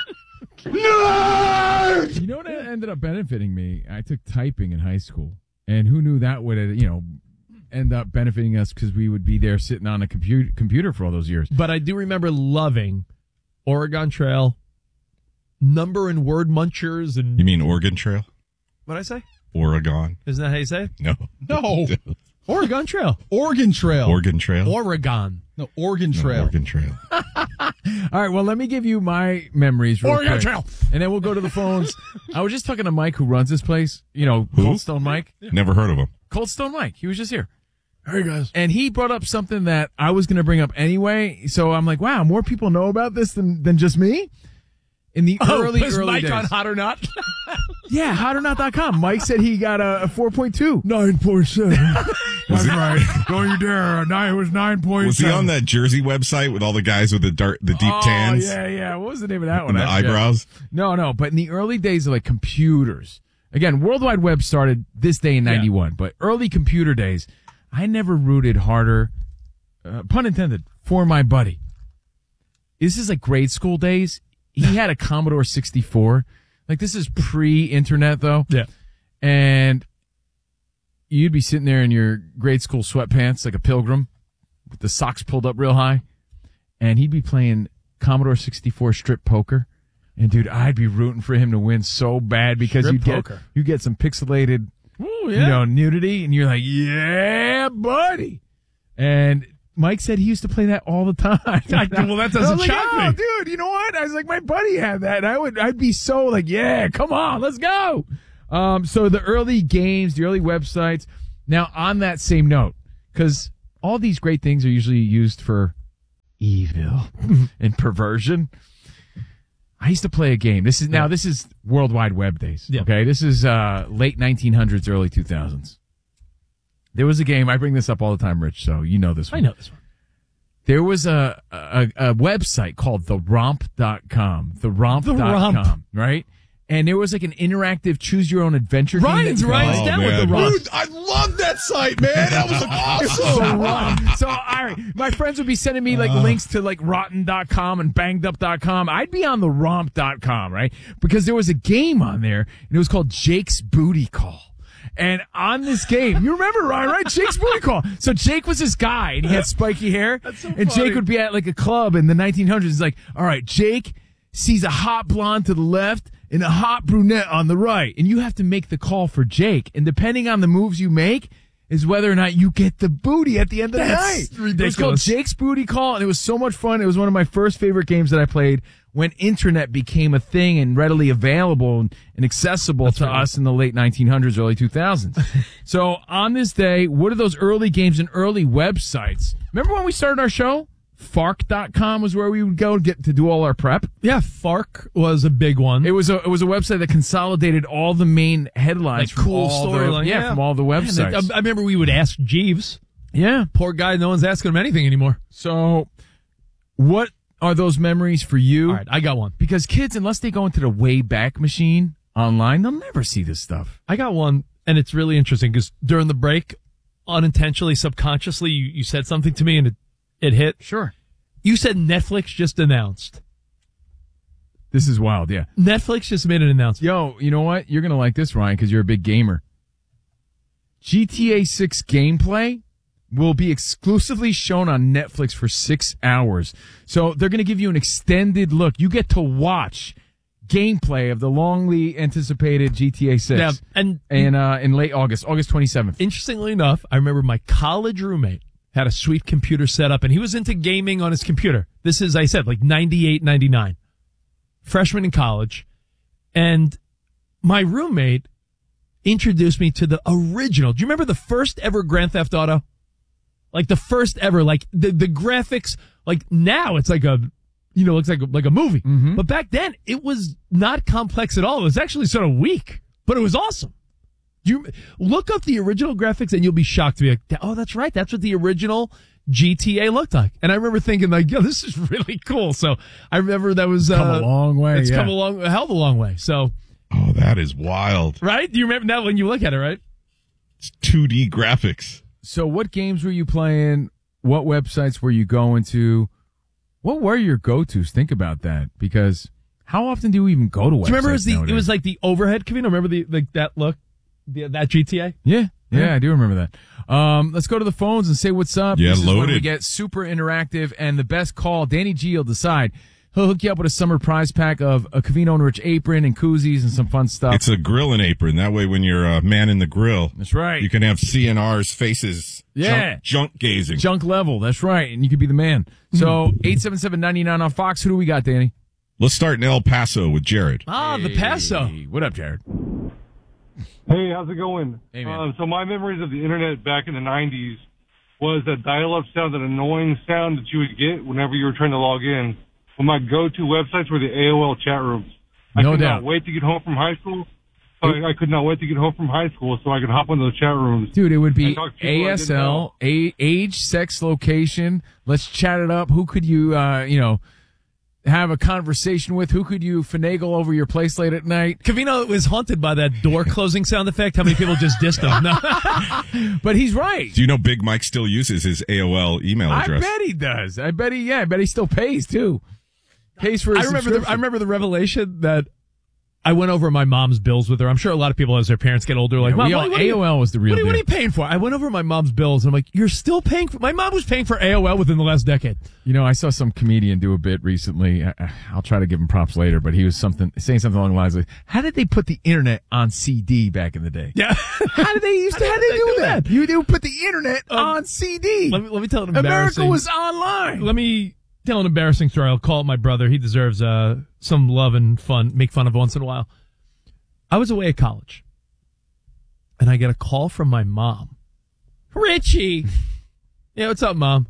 No! You know what ended up benefiting me? I took typing in high school. And who knew that would, you know, end up benefiting us because we would be there sitting on a computer computer for all those years. But I do remember loving Oregon Trail, number and word munchers. And You mean Oregon Trail? What'd I say? Oregon. Isn't that how you say it? No. No. Oregon Trail. Oregon Trail. Oregon Trail. Oregon. No, Oregon Trail. No, Oregon Trail. All right, well, let me give you my memories real Oregon quick. Trail. And then we'll go to the phones. I was just talking to Mike, who runs this place. You know, Who? Cold Stone Mike. Never heard of him. Cold Stone Mike. He was just here. Hey, guys. And he brought up something that I was going to bring up anyway. So I'm like, wow, more people know about this than, than just me? In the oh, early, was early Mike days. on Hot or Not? Yeah, hot or not dot com. Mike said he got a, a four point two. nine point seven. That's right. Don't you dare. Nine, it was nine point seven. Was he on that Jersey website with all the guys with the dark, the deep oh, tans? Yeah, yeah. What was the name of that one? And the eyebrows? No, no. But in the early days of like computers, again, World Wide Web started this day in ninety-one, yeah. But early computer days, I never rooted harder, uh, pun intended, for my buddy. This is like grade school days. He had a Commodore sixty-four. Like, this is pre-internet, though. Yeah. And you'd be sitting there in your grade school sweatpants like a pilgrim with the socks pulled up real high. And he'd be playing Commodore sixty-four strip poker. And dude, I'd be rooting for him to win so bad because Strip you get poker. you get some pixelated, Ooh, you yeah. know, nudity, and you're like, yeah, buddy. And Mike said he used to play that all the time. Well, that doesn't I was like, shock oh, me. dude. You know what? I was like, my buddy had that. And I would, I'd be so like, yeah, come on, let's go. Um, so the early games, the early websites. Now, on that same note, because all these great things are usually used for evil and perversion. I used to play a game. This is now. This is World Wide Web days. Yeah. Okay, this is uh, late nineteen hundreds, early two thousands. There was a game. I bring this up all the time, Rich. So you know this one. I know this one. There was a a, a website called the romp dot com. The romp dot com, The Romp. right? And there was like an interactive choose your own adventure game. Ryan's that- Ryan's Oh, down with man. the Romp. Dude, I love that site, man. That was The awesome. Romp. So, all right, my friends would be sending me like links to like rotten dot com and banged up dot com. I'd be on the romp dot com, right? Because there was a game on there and it was called Jake's Booty Call. And on this game, you remember Ryan, right? Jake's Booty Call. So Jake was this guy and he had spiky hair. so and funny. Jake would be at like a club in the nineteen hundreds. He's like, all right, Jake sees a hot blonde to the left and a hot brunette on the right. And you have to make the call for Jake. And depending on the moves you make is whether or not you get the booty at the end of the That's night. ridiculous. It was called Jake's Booty Call, and it was so much fun. It was one of my first favorite games that I played when internet became a thing and readily available and, and accessible That's to right. us in the late nineteen hundreds, early two thousands. So on this day, what are those early games and early websites? Remember when we started our show? Fark dot com was where we would go to get to do all our prep. Yeah, Fark was a big one. It was a it was a website that consolidated all the main headlines, Like from cool all the- storyline. yeah, Yeah. from all the Man, websites. I, I remember we would ask Jeeves. yeah. Poor guy, no one's asking him anything anymore. So, what are those memories for you? All right, I got one. Because kids, unless they go into the Wayback Machine online, they'll never see this stuff. I got one, and it's really interesting because during the break, unintentionally, subconsciously, you, you said something to me and it, it hit. Sure. You said Netflix just announced. This is wild, yeah. Netflix just made an announcement. Yo, you know what? You're going to like this, Ryan, because you're a big gamer. G T A six gameplay will be exclusively shown on Netflix for six hours. So they're going to give you an extended look. You get to watch gameplay of the longly anticipated G T A six. Yeah, and and uh, in late August, August twenty-seventh. Interestingly enough, I remember my college roommate had a sweet computer set up, and he was into gaming on his computer. This is, I said, like ninety-eight, ninety-nine. Freshman in college. And my roommate introduced me to the original. Do you remember the first ever Grand Theft Auto? Like the first ever, like the, the graphics, like now it's like a, you know, looks like a, like a movie. Mm-hmm. But back then it was not complex at all. It was actually sort of weak, but it was awesome. You look up the original graphics and you'll be shocked to be like, oh, that's right. That's what the original G T A looked like. And I remember thinking like, yo, this is really cool. So I remember that was, Come uh, a long way. It's yeah. come a long, a hell of a long way. So, Oh, that is wild. right? Do you remember that when you look at it, right? It's two D graphics. So what games were you playing? What websites were you going to? What were your go-tos? Think about that, because how often do you even go to websites Do you remember it was the, nowadays? it was like the overhead, Kavino? Remember the, like that look? The, that G T A? Yeah, yeah, Yeah. I do remember that. Um, let's go to the phones and say what's up. Yeah, this is when we loaded. get super interactive, and the best call, Danny G will decide. He'll hook you up with a summer prize pack of a Covino and Rich apron and koozies and some fun stuff. It's a grilling apron. That way, when you're a man in the grill, That's right. you can have C N R's faces Yeah. junk, junk gazing. Junk level. That's right, and you could be the man. So eight seven seven nine nine on Fox. Who do we got, Danny? Let's start in El Paso with Jared. Ah, the Paso. Hey, what up, Jared? Hey, how's it going? Hey, man. Um, so my memories of the internet back in the nineties was that dial-up sound, that annoying sound that you would get whenever you were trying to log in. Well, my go-to websites were the A O L chat rooms. I No could doubt. not wait to get home from high school. So I, I could not wait to get home from high school so I could hop into those chat rooms. Dude, it would be And talk to people I A didn't S L, know. a- age, sex, location. Let's chat it up. Who could you, uh, you know, have a conversation with? Who could you finagle over your place late at night? Cavino was haunted by that door closing sound effect. How many people just dissed him? No. But he's right. Do you know Big Mike still uses his A O L email I address? bet he does. I bet he, yeah, I bet he still pays too. Pays for his I remember the, I subscription. remember the revelation that I went over my mom's bills with her. I'm sure a lot of people, as their parents get older, are like, Yeah, Mom, we all- what, what are you- A O L was the real what are, you- what are deal. you paying for? I went over my mom's bills, and I'm like, you're still paying for... My mom was paying for A O L within the last decade. You know, I saw some comedian do a bit recently. I- I'll try to give him props later, but he was something saying something along the lines of, "How did they put the internet on C D back in the day? Yeah, how did they used to? How did they do that? You they would put the internet on C D. Let me, let me tell an America embarrassing... was online. Let me tell an embarrassing story. I'll call it my brother. He deserves uh, some love and fun, make fun of once in a while. I was away at college, and I get a call from my mom. Richie! Yeah, what's up, Mom?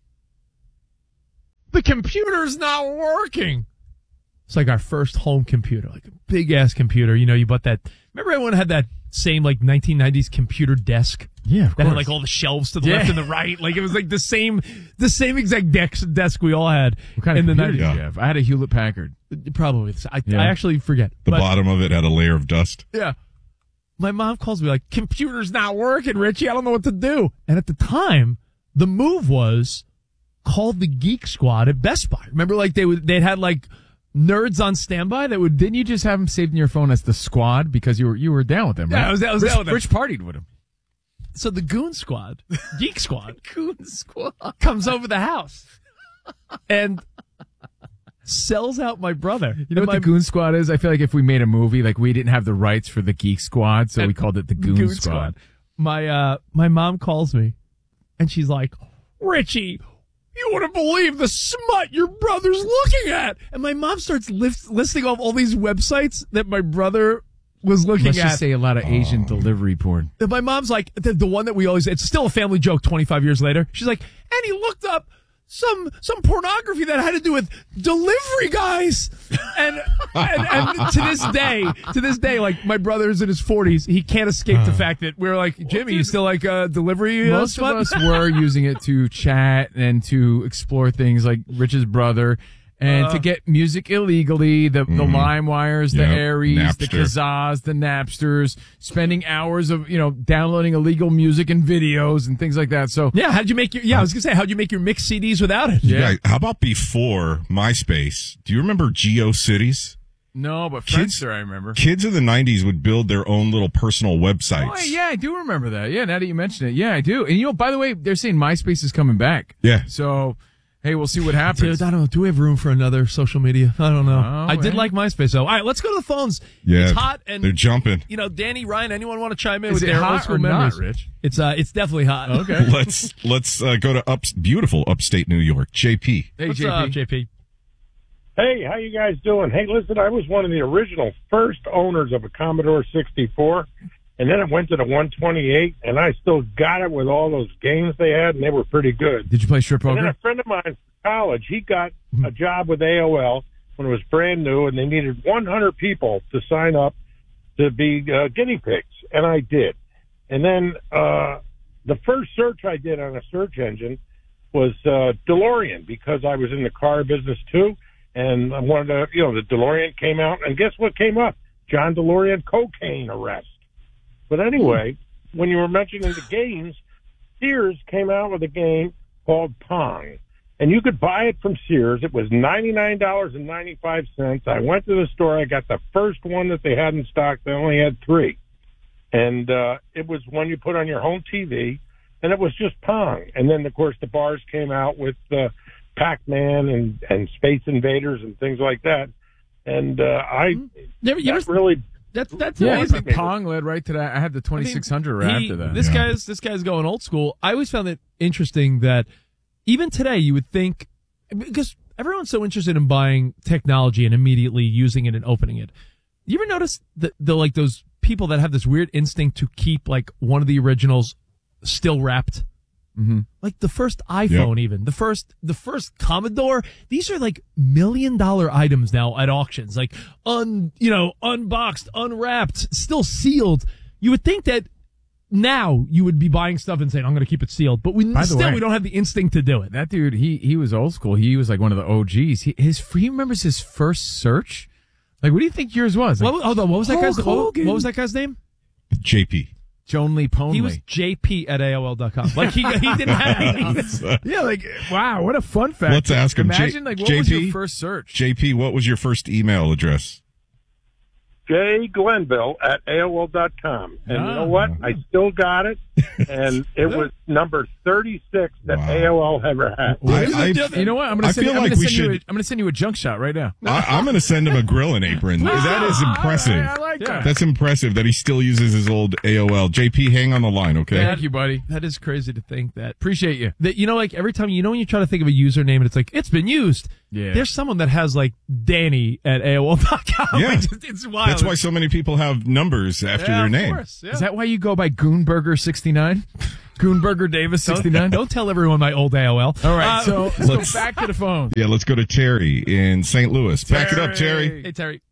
The computer's not working. It's like our first home computer, like a big-ass computer. You know, you bought that. Remember everyone had that same, like, nineteen nineties computer desk? Yeah, of That had, course. like, all the shelves to the Yeah. left and the right. Like, it was, like, the same the same exact desk, desk we all had What kind in of the computer nineties. did you have? I had a Hewlett Packard. Probably. I, Yeah. I actually forget. The But- bottom of it had a layer of dust. Yeah. My mom calls me like, computer's not working, Richie. I don't know what to do. And at the time, the move was call the Geek Squad at Best Buy. Remember, like, they would, they'd had, like, nerds on standby that would, Didn't you just have them saved in your phone as the Squad because you were you were down with them, right? Yeah, I was- I was Rich, down with them. Rich partied with them. so the Goon Squad, Geek Squad, Goon Squad comes over the house and sells out my brother. You know And what my, the Goon Squad is? I feel like if we made a movie, like we didn't have the rights for the Geek Squad, so we called it the Goon, Squad. My, uh, my mom calls me and she's like, Richie, you wouldn't believe the smut your brother's looking at. And my mom starts list, listing off all these websites that my brother was looking Let's at. just say a lot of Asian delivery porn. And my mom's like, the, the one that we always, it's still a family joke twenty-five years later. She's like, and he looked up some some pornography that had to do with delivery guys. And, and, and to this day, to this day, like, my brother's in his forties. He can't escape the fact that we're like, Jimmy, you still like uh, delivery? Uh, Most of smut? us were using it to chat and to explore things like Rich's brother and Uh, to get music illegally, the, the LimeWires, the Yep, Aries, the Napster. Kazas, the Napsters, spending hours of, you know, downloading illegal music and videos and things like that. So, Yeah, how'd you make your, yeah, I was gonna say, how'd you make your mixed C Ds without it? Yeah. How about before MySpace? Do you remember GeoCities? no, but Kids- Friendster, I remember. Kids in the nineties would build their own little personal websites. Oh, yeah, I do remember that. Yeah, now that you mention it. Yeah, I do. And, you know, by the way, they're saying MySpace is coming back. Yeah. So, hey, we'll see what happens. Dude, I don't know. Do we have room for another social media? I don't know. Oh, I did hey. like MySpace, though. All right, let's go to the phones. Yeah, It's hot, and they're jumping. you know, Danny, Ryan, anyone want to chime in Is with it their hot old school or not, memories? Rich? It's uh, it's definitely hot. Okay. let's let's uh, go to up beautiful upstate New York. J P. Hey, What's J P. up, J P? Hey, how you guys doing? Hey, listen, I was one of the original first owners of a Commodore sixty-four, and then it went to the one twenty-eight, and I still got it with all those games they had, and they were pretty good. Did you play strip And then poker? a friend of mine from college, he got a job with A O L when it was brand new, and they needed one hundred people to sign up to be uh, guinea pigs, and I did. And then uh, the first search I did on a search engine was uh, DeLorean, because I was in the car business too, and I wanted to, you know, the DeLorean came out, and guess what came up? John DeLorean cocaine arrest. But anyway, when you were mentioning the games, Sears came out with a game called Pong. And you could buy it from Sears. It was ninety-nine dollars and ninety-five cents. I went to the store. I got the first one that they had in stock. They only had three. And uh, it was one you put on your home T V, and it was just Pong. And then, of course, the bars came out with uh, Pac-Man and, and Space Invaders and things like that. And uh, I Never, you that ever, really... that's that's Yeah, amazing. but Pong led right to that. I had the twenty-six hundred right He- after that. This Yeah. guy's this guy's going old school. I always found it interesting that even today you would think, because everyone's so interested in buying technology and immediately using it and opening it. You ever notice the, the like those people that have this weird instinct to keep like one of the originals still wrapped? Mm-hmm. Like the first iPhone, even the first, the first Commodore. These are like million dollar items now at auctions, like un, you know, unboxed, unwrapped, still sealed. You would think that now you would be buying stuff and saying, "I'm going to keep it sealed," but we By the still way, we don't have the instinct to do it. That dude, he he was old school. He was like one of the O Gs. He his he remembers his first search. Like, what do you think yours was? Like, What, was- hold on, what was that guy's? Hulk What, Hogan. what was that guy's name? J P. Joan Lee Ponley. He was J P at A O L dot com. Like he he didn't have. yeah, like wow, what a fun fact. Let's ask him. Imagine J- like what J P? was your first search? J P, what was your first email address? jglenville at A O L dot com. And you know what? I still got it, and it was number thirty-six that wow. A O L ever had. I, I, you know what? I'm going to send, feel I'm like gonna we send should, you a, I'm going to send you a junk shot right now. I, I'm going to send him a grilling apron. That is impressive. I like that. That's impressive that he still uses his old A O L. J P, hang on the line, okay? Thank you, buddy. That is crazy to think that. Appreciate you. That, you know, like every time, you know, when you try to think of a username and it's like, it's been used. Yeah. There's someone that has like Danny at A O L dot com. Yeah. Like, just, it's wild. That's why so many people have numbers after yeah, their of name. Course, yeah. Is that why you go by Goonburger sixty-nine? Goonburger Davis sixty-nine? Don't, don't tell everyone my old A O L. All right, uh, so let's, let's go back to the phone. Yeah, let's go to Terry in Saint Louis. Terry. Back it up, Terry. Hey, Terry.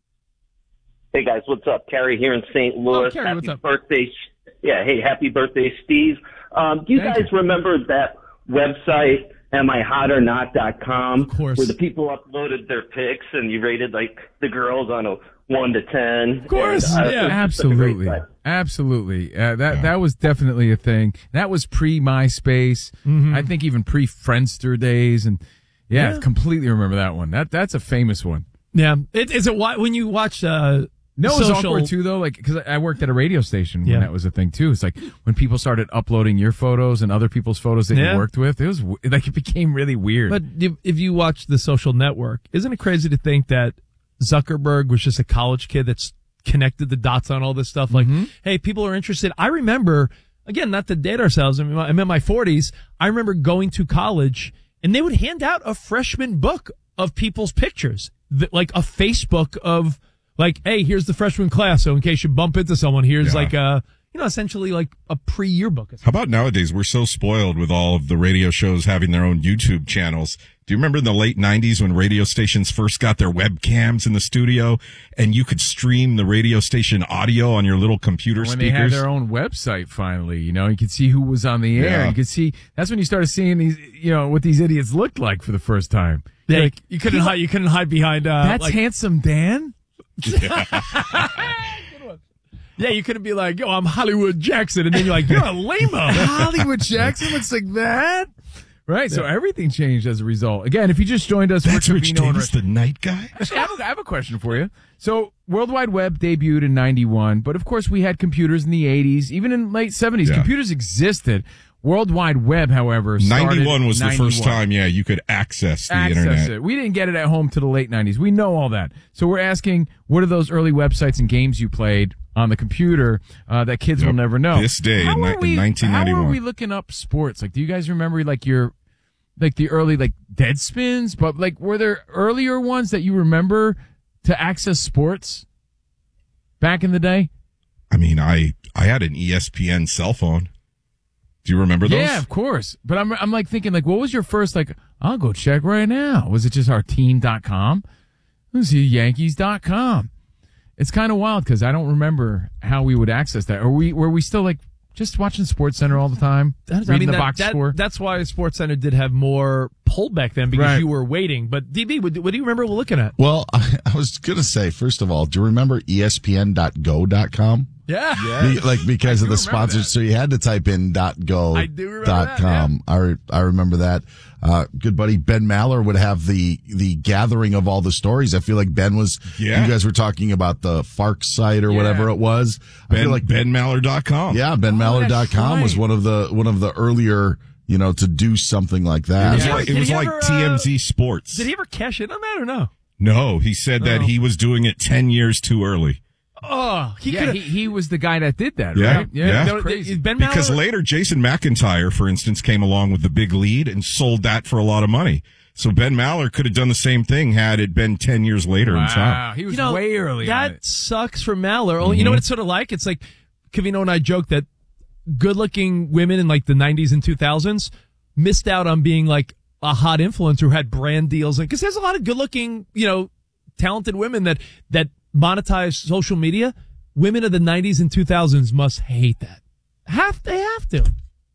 Hey, guys, what's up? Terry here in Saint Louis. Oh, Terry, happy what's up? birthday. Yeah, hey, happy birthday, Steve. Um, do you Thank guys you. remember that website, am I hot or not dot com? Of course. Where the people uploaded their pics and you rated, like, the girls on a one to ten. Of course. And, uh, yeah, it was such a great absolutely. site. Absolutely. Uh, that that was definitely a thing. That was pre-MySpace. Mm-hmm. I think even pre-Friendster days. And yeah, Yeah. completely remember that one. That That's a famous one. Yeah. It, is it why, when you watch, uh, No, it was social, awkward too, though. Like, because I worked at a radio station when Yeah. that was a thing too. It's like when people started uploading your photos and other people's photos that Yeah. you worked with. It was w- like it became really weird. But if, if you watch The Social Network, isn't it crazy to think that Zuckerberg was just a college kid that's connected the dots on all this stuff? Like, Mm-hmm. hey, people are interested. I remember, again, not to date ourselves, I'm in my, I'm in my forties. I remember going to college and they would hand out a freshman book of people's pictures, th- like a Facebook of, like, hey, here's the freshman class. So in case you bump into someone, here's Yeah. like a, you know, essentially like a pre-yearbook. How about nowadays? We're so spoiled with all of the radio shows having their own YouTube channels. Do you remember in the late nineties when radio stations first got their webcams in the studio and you could stream the radio station audio on your little computer when speakers? they had their own website finally, you know, you could see who was on the air. Yeah. You could see, that's when you started seeing these, you know, what these idiots looked like for the first time. Yeah, Like, you couldn't hide, you couldn't hide behind, uh, that's like, Handsome Dan? yeah, you couldn't be like, yo, I'm Hollywood Jackson. And then you're like, you're a lame-o. Hollywood Jackson looks like that? Right, so everything changed as a result. Again, if you just joined us, That's we're Rich Trevino and Davis, Rich. the night guy? Actually, I have, a, I have a question for you. So, World Wide Web debuted in ninety-one, but of course we had computers in the eighties, even in late seventies. Yeah. Computers existed. World Wide Web, however, started ninety-one was the first ninety-one. time, yeah, you could access the Access internet. it. We didn't get it at home to the late nineties. We know all that. So we're asking, what are those early websites and games you played on the computer uh, that kids Yep. will never know? This day How in are ni- we, nineteen ninety-one. How are we looking up sports? Like, do you guys remember like your, like the early like Deadspins? But like, were there earlier ones that you remember to access sports back in the day? I mean, I I had an E S P N cell phone. Do you remember those? Yeah, of course. But I'm I'm like thinking like, what was your first like? I'll go check right now. Was it just our team dot com? Let's see, Yankees dot com. It's kind of wild because I don't remember how we would access that. Or we were we still like just watching SportsCenter all the time, That's, reading I mean, the that, box that- score. That's why SportsCenter did have more pull back then because Right. you were waiting. But D B, what, what do you remember looking at? Well, I, I was going to say, first of all, do you remember E S P N dot go dot com? Yeah. Be, like because I of the do remember sponsors, that. so you had to type in .go I do remember dot that, com. I re, I remember that. Uh, good buddy Ben Maller would have the the gathering of all the stories. I feel like Ben was. Yeah. You guys were talking about the Fark site or Yeah. whatever it was. I Ben, feel like Ben Maller dot com. yeah, Ben Maller dot com that's was right. one of the one of the earlier, you know, to do something like It that. was Yeah. like, Did it was he like ever, uh, T M Z Sports. Did he ever cash in on that or no? No, he said that Oh. he was doing it ten years too early. Oh, he yeah, could he, he was the guy that did that, Yeah, right? yeah. no, No, crazy. Ben Because Maller- later, Jason McIntyre, for instance, came along with the big lead and sold that for a lot of money. So Ben Maller could have done the same thing had it been ten years later in time. Wow, he was you know, way early. That on it. sucks for Maller. Only You know Mhm. what it's sort of like? It's like Cavino and I joke that good-looking women in like the nineties and two thousands missed out on being like a hot influencer who had brand deals. And because there's a lot of good-looking, you know, talented women that that monetize social media. Women of the nineties and two thousands must hate that. Have they have to?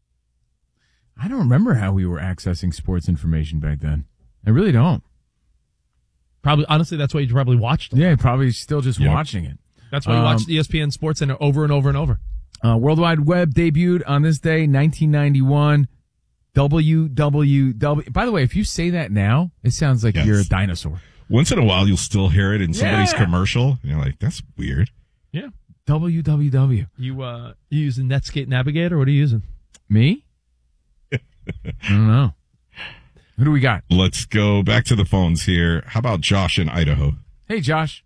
I don't remember how we were accessing sports information back then. I really don't. Probably, honestly, that's why you probably watched it. Yeah, probably still just Yep. watching it. That's why you Um, watched E S P N Sports Center over and over and over. Uh, World Wide Web debuted on this day, nineteen ninety-one. W W W. By the way, if you say that now, it sounds like Yes. you're a dinosaur. Once in a while, you'll still hear it in somebody's Yeah. commercial. And you're like, that's weird. Yeah. W W W. You uh, you using Netscape Navigator? What are you using? Me? I don't know. Who do we got? Let's go back to the phones here. How about Josh in Idaho? Hey, Josh.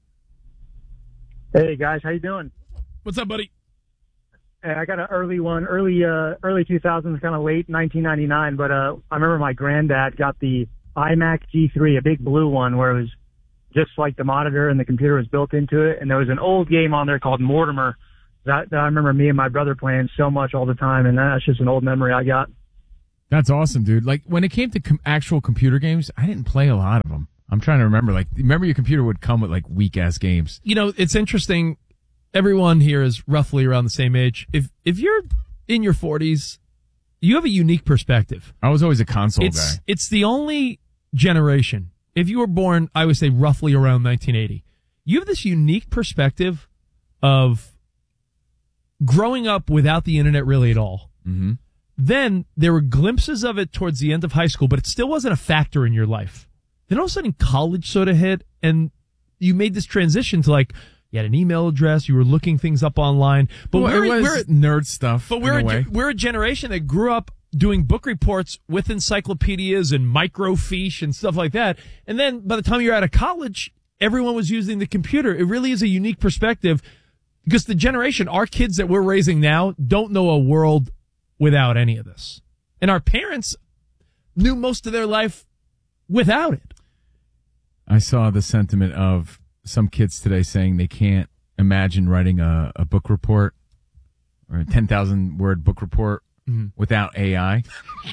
Hey guys, how you doing? What's up, buddy? Hey, I got an early one, early uh, early two thousands, kind of late nineteen ninety-nine. But uh, I remember my granddad got the iMac G three, a big blue one, where it was just like the monitor and the computer was built into it. And there was an old game on there called Mortimer that, that I remember me and my brother playing so much all the time. And that's just an old memory I got. That's awesome, dude. Like, when it came to com- actual computer games, I didn't play a lot of them. I'm trying to remember. Like, remember your computer would come with, like, weak-ass games. You know, it's interesting. Everyone here is roughly around the same age. If if you're in your forties, you have a unique perspective. I was always a console it's, guy. It's the only generation. If you were born, I would say, roughly around nineteen eighty, you have this unique perspective of growing up without the internet really at all. Mm-hmm. Then there were glimpses of it towards the end of high school, but it still wasn't a factor in your life. Then all of a sudden college sort of hit, and you made this transition to, like, you had an email address, you were looking things up online. But well, we're, it was we're nerd stuff. But we're in a way. a, we're a generation that grew up doing book reports with encyclopedias and microfiche and stuff like that. And then by the time you're out of college, everyone was using the computer. It really is a unique perspective because the generation, our kids that we're raising now, don't know a world without any of this. And our parents knew most of their life without it. I saw the sentiment of some kids today saying they can't imagine writing a, a book report or a ten thousand word book report mm-hmm. without A I.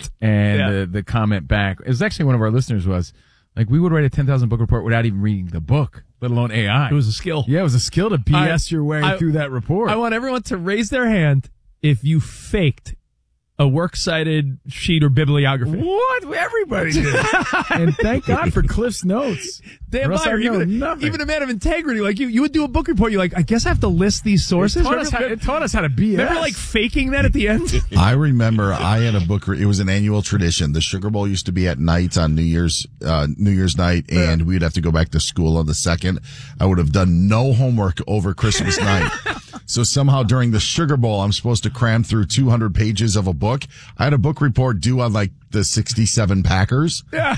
And yeah. the, the comment back, it was actually one of our listeners was like, we would write a ten thousand book report without even reading the book, let alone A I. It was a skill. Yeah, it was a skill to B S I, your way I, through that report. I want everyone to raise their hand if you faked a works cited sheet or bibliography. What? Everybody did. And thank God for Cliff's Notes. Dan Meyer, even, a, even a man of integrity like you, you would do a book report. You're like, I guess I have to list these sources. It taught, us how, it taught us how to B S. Remember, like, faking that at the end? I remember I had a book. Re- it was an annual tradition. The Sugar Bowl used to be at night on New Year's uh, New Year's night, and we'd have to go back to school on the second. I would have done no homework over Christmas night. So somehow during the Sugar Bowl, I'm supposed to cram through two hundred pages of a book. I had a book report due on like the sixty-seven Packers. Yeah.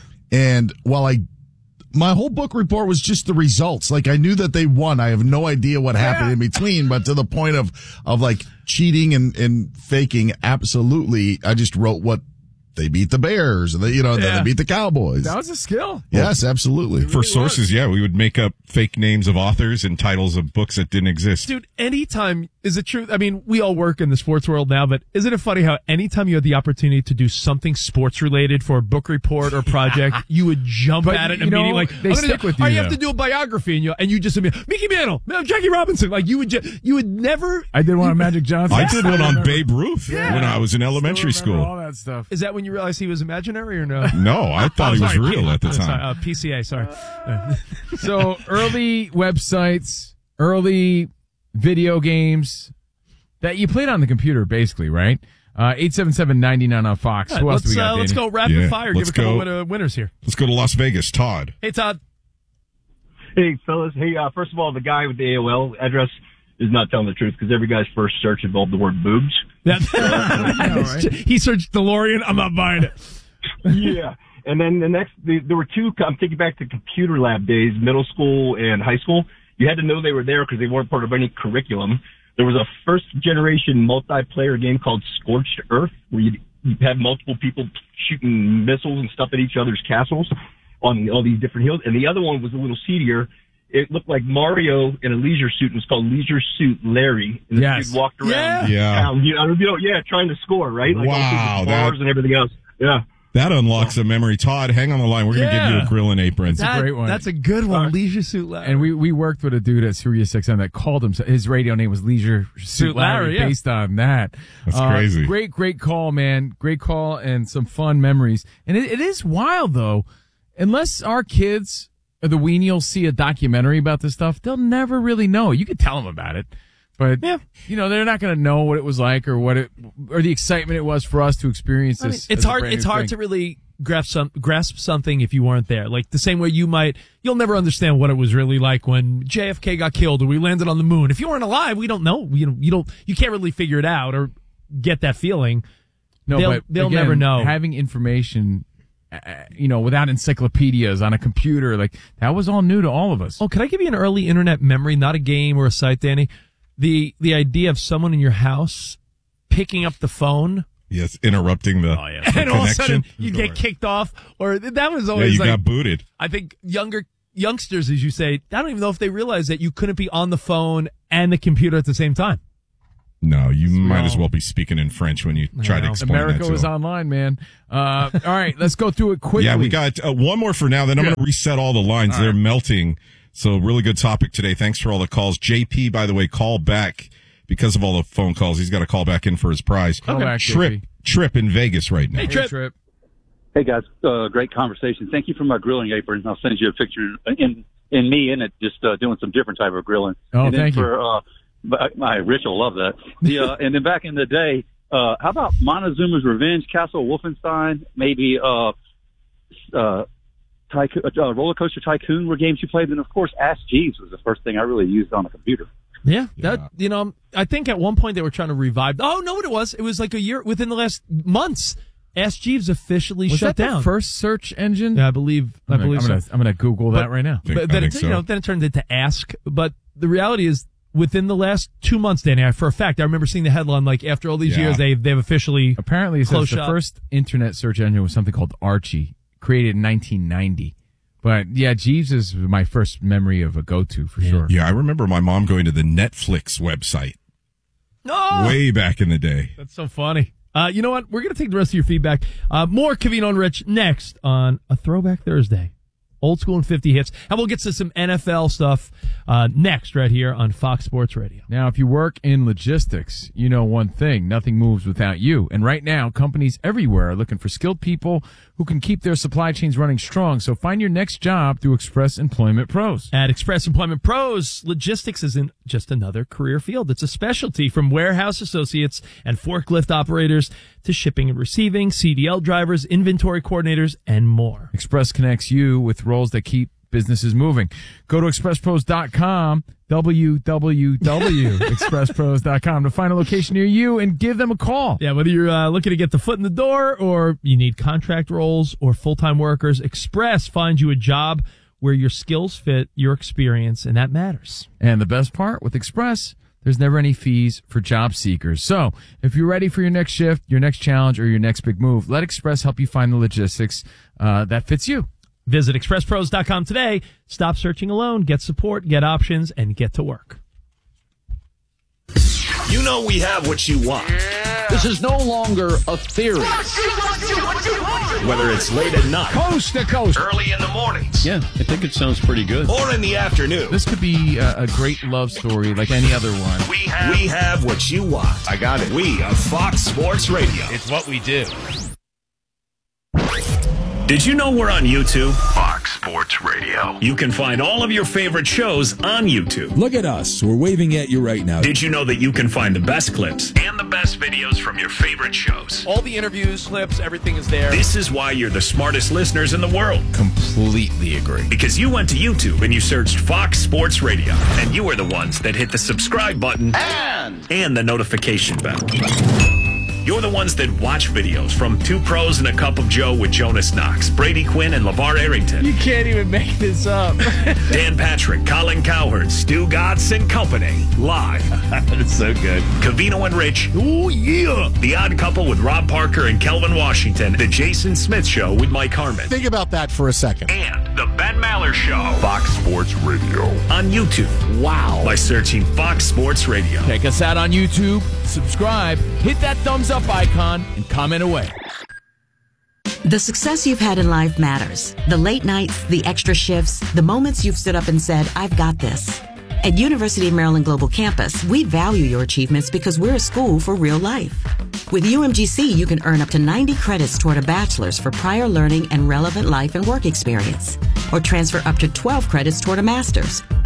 And while I, my whole book report was just the results. Like I knew that they won. I have no idea what happened yeah. in between, but to the point of, of like cheating and, and faking, absolutely. I just wrote what they beat the Bears, and they, you know, yeah. they beat the Cowboys. That was a skill. Yes, absolutely. For really sources, was. yeah, we would make up fake names of authors and titles of books that didn't exist. Dude, anytime, is it true? I mean, we all work in the sports world now, but isn't it funny how anytime you had the opportunity to do something sports related for a book report or project, you would jump but, at it you immediately? Know, like, they I'm stick do, with you. Oh, you though. have to do a biography, and you and you just Mickey Mantle, Jackie Robinson. Like you would, just, you would never. I did one on Magic Johnson. I did one on Babe Ruth yeah. when I was in elementary school. All that stuff. Is that when you realized he was imaginary or no? No, I thought oh, he was sorry, real at the time. Sorry, uh, P C A, sorry. Uh, so early websites, early video games that you played on the computer, basically, right? Uh, eight seven seven, nine nine on Fox. Right, Who else do we uh, got, Let's Danny? go rapid yeah, fire. Give a couple go, of winners here. Let's go to Las Vegas. Todd. Hey, Todd. Hey, fellas. Hey, uh, first of all, the guy with the A O L address is not telling the truth because every guy's first search involved the word boobs. That, know, right? He searched DeLorean. I'm not buying it. Yeah. And then the next, the, there were two, I'm taking back to computer lab days, middle school and high school. You had to know they were there because they weren't part of any curriculum. There was a first generation multiplayer game called Scorched Earth where you'd, you'd have multiple people shooting missiles and stuff at each other's castles on all these different hills. And the other one was a little seedier. It looked like Mario in a leisure suit. It was called Leisure Suit Larry. And the yes. dude walked around. Yeah. Town, you know, you know, yeah, trying to score, right? Like wow. all the bars that... and everything else. Yeah. That unlocks a memory. Todd, hang on the line. We're going to yeah. give you a grilling apron. That's that, a great one. That's a good one. Right. Leisure Suit Larry. And we, we worked with a dude at Sirius X M that called him. His radio name was Leisure Suit, Suit Larry, Larry yeah. based on that. That's uh, crazy. Great, great call, man. Great call and some fun memories. And it, it is wild, though. Unless our kids or the weenials see a documentary about this stuff, they'll never really know. You could tell them about it. But, yeah. you know, they're not going to know what it was like or what it, or the excitement it was for us to experience this. I mean, it's hard, it's hard thing. to really grasp some grasp something if you weren't there. Like the same way you might, you'll never understand what it was really like when J F K got killed or we landed on the moon. If you weren't alive, we don't know. You you don't you can't really figure it out or get that feeling. No, they'll, but they'll again, never know. Having information, uh, you know, without encyclopedias on a computer, like that was all new to all of us. Oh, can I give you an early internet memory, not a game or a site, Danny? The the idea of someone in your house picking up the phone. Yes, interrupting the, Oh, yeah. the And all of a connection. sudden you get kicked off, or that was Yeah, always you like, got booted. I think younger youngsters, as you say, I don't even know if they realize that you couldn't be on the phone and the computer at the same time. No, you might Well- as well be speaking in French when you try to explain America that to was them. online, man. Uh, all right, let's go through it quickly. Yeah, we got uh, one more for now. Then I'm going to reset all the lines. All They're right. melting. So really good topic today. Thanks for all the calls. J P, by the way, call back because of all the phone calls. He's got to call back in for his prize. Call back, Trip, J P. Trip in Vegas right now. Hey, Trip. Trip. Hey guys, uh, great conversation. Thank you for my grilling apron. I'll send you a picture in in me in it, just uh, doing some different type of grilling. Oh, and then thank you. for, Uh, but my Rich will love that. The uh, and then back in the day, uh, how about Montezuma's Revenge, Castle Wolfenstein, maybe uh, uh, Tycoon, uh, Roller Coaster Tycoon were games you played, and of course, Ask Jeeves was the first thing I really used on a computer. Yeah, that you know, I think at one point they were trying to revive. Oh no, what it was? It was like a year within the last months. Ask Jeeves officially Was shut that down. the first search engine? Yeah, I believe. I I'm gonna, believe I'm so. gonna, I'm gonna Google that But- right now. Think- But I then think it, so. you know, then it turned into Ask. But the reality is, within the last two months, Danny, I, for a fact, I remember seeing the headline like after all these Yeah. years, they they've officially Apparently, it says closed the shop. first internet search engine was something called Archie, created in nineteen ninety. But yeah, Jeeves is my first memory of a go-to for sure. Yeah, I remember my mom going to the Netflix website No, way back in the day. that's so funny. Uh, you know what? We're going to take the rest of your feedback. Uh, more Covino and Rich next on a Throwback Thursday. Old School and fifty hits. And we'll get to some N F L stuff uh, next right here on Fox Sports Radio. Now, if you work in logistics, you know one thing, nothing moves without you. And right now, companies everywhere are looking for skilled people who can keep their supply chains running strong. So find your next job through Express Employment Pros. At Express Employment Pros, logistics isn't just another career field. It's a specialty from warehouse associates and forklift operators to shipping and receiving, C D L drivers, inventory coordinators, and more. Express connects you with roles that keep businesses moving. Go to express pros dot com, w w w dot express pros dot com to find a location near you and give them a call. Yeah, whether you're uh, looking to get the foot in the door or you need contract roles or full-time workers, Express finds you a job where your skills fit your experience, and that matters. And the best part with Express, there's never any fees for job seekers. So if you're ready for your next shift, your next challenge, or your next big move, let Express help you find the logistics uh, that fits you. Visit express pros dot com today. Stop searching alone. Get support, get options, and get to work. You know we have what you want. This is no longer a theory. Whether it's late at night, Coast to coast. early in the mornings, Yeah, I think it sounds pretty good. or in the afternoon, This could be a, a great love story like any other one. we have, we have what you want. I got it. We are Fox Sports Radio. It's what we do. Did you know we're on YouTube? Fox Sports Radio. You can find all of your favorite shows on YouTube. Look at us. We're waving at you right now. Did you know that you can find the best clips and the best videos from your favorite shows? All the interviews, clips, everything is there. This is why you're the smartest listeners in the world. Completely agree. Because you went to YouTube and you searched Fox Sports Radio, and you were the ones that hit the subscribe button And and the notification bell. You're the ones that watch videos from Two Pros and a Cup of Joe with Jonas Knox, Brady Quinn, and LeVar Arrington. You can't even make this up. Dan Patrick, Colin Cowherd, Stu Gotts and Company. Live. That's so good. Covino and Rich. Oh, yeah. The Odd Couple with Rob Parker and Kelvin Washington. The Jason Smith Show with Mike Harmon. Think about that for a second. And the Ben Maller Show. Fox Sports Radio. On YouTube. Wow. By searching Fox Sports Radio. check us out on YouTube, subscribe, hit that thumbs up icon, and comment away. The success you've had in life matters. The late nights, the extra shifts, the moments you've stood up and said, I've got this. At University of Maryland Global Campus, we value your achievements because we're a school for real life. With U M G C, you can earn up to ninety credits toward a bachelor's for prior learning and relevant life and work experience, or transfer up to twelve credits toward a master's,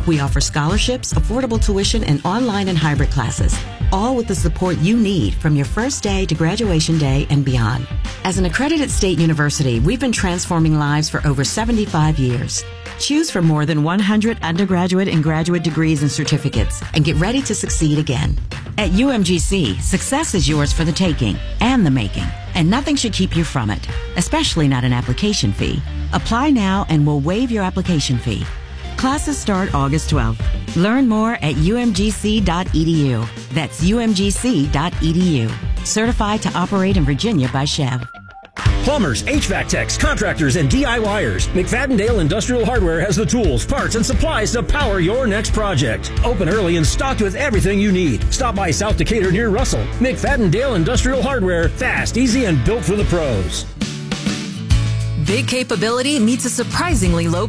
We offer scholarships, affordable tuition, and online and hybrid classes, all with the support you need from your first day to graduation day and beyond. As an accredited state university, we've been transforming lives for over seventy-five years. Choose from more than one hundred undergraduate and graduate degrees and certificates and get ready to succeed again. At U M G C, success is yours for the taking and the making, and nothing should keep you from it, especially not an application fee. Apply now and we'll waive your application fee. Classes start August twelfth. Learn more at U M G C dot E D U. That's U M G C dot E D U. Certified to operate in Virginia by Chev. Plumbers, H V A C techs, contractors, and DIYers. McFadden-Dale Industrial Hardware has the tools, parts, and supplies to power your next project. Open early and stocked with everything you need. Stop by South Decatur near Russell. McFadden-Dale Industrial Hardware. Fast, easy, and built for the pros. Big capability meets a surprisingly low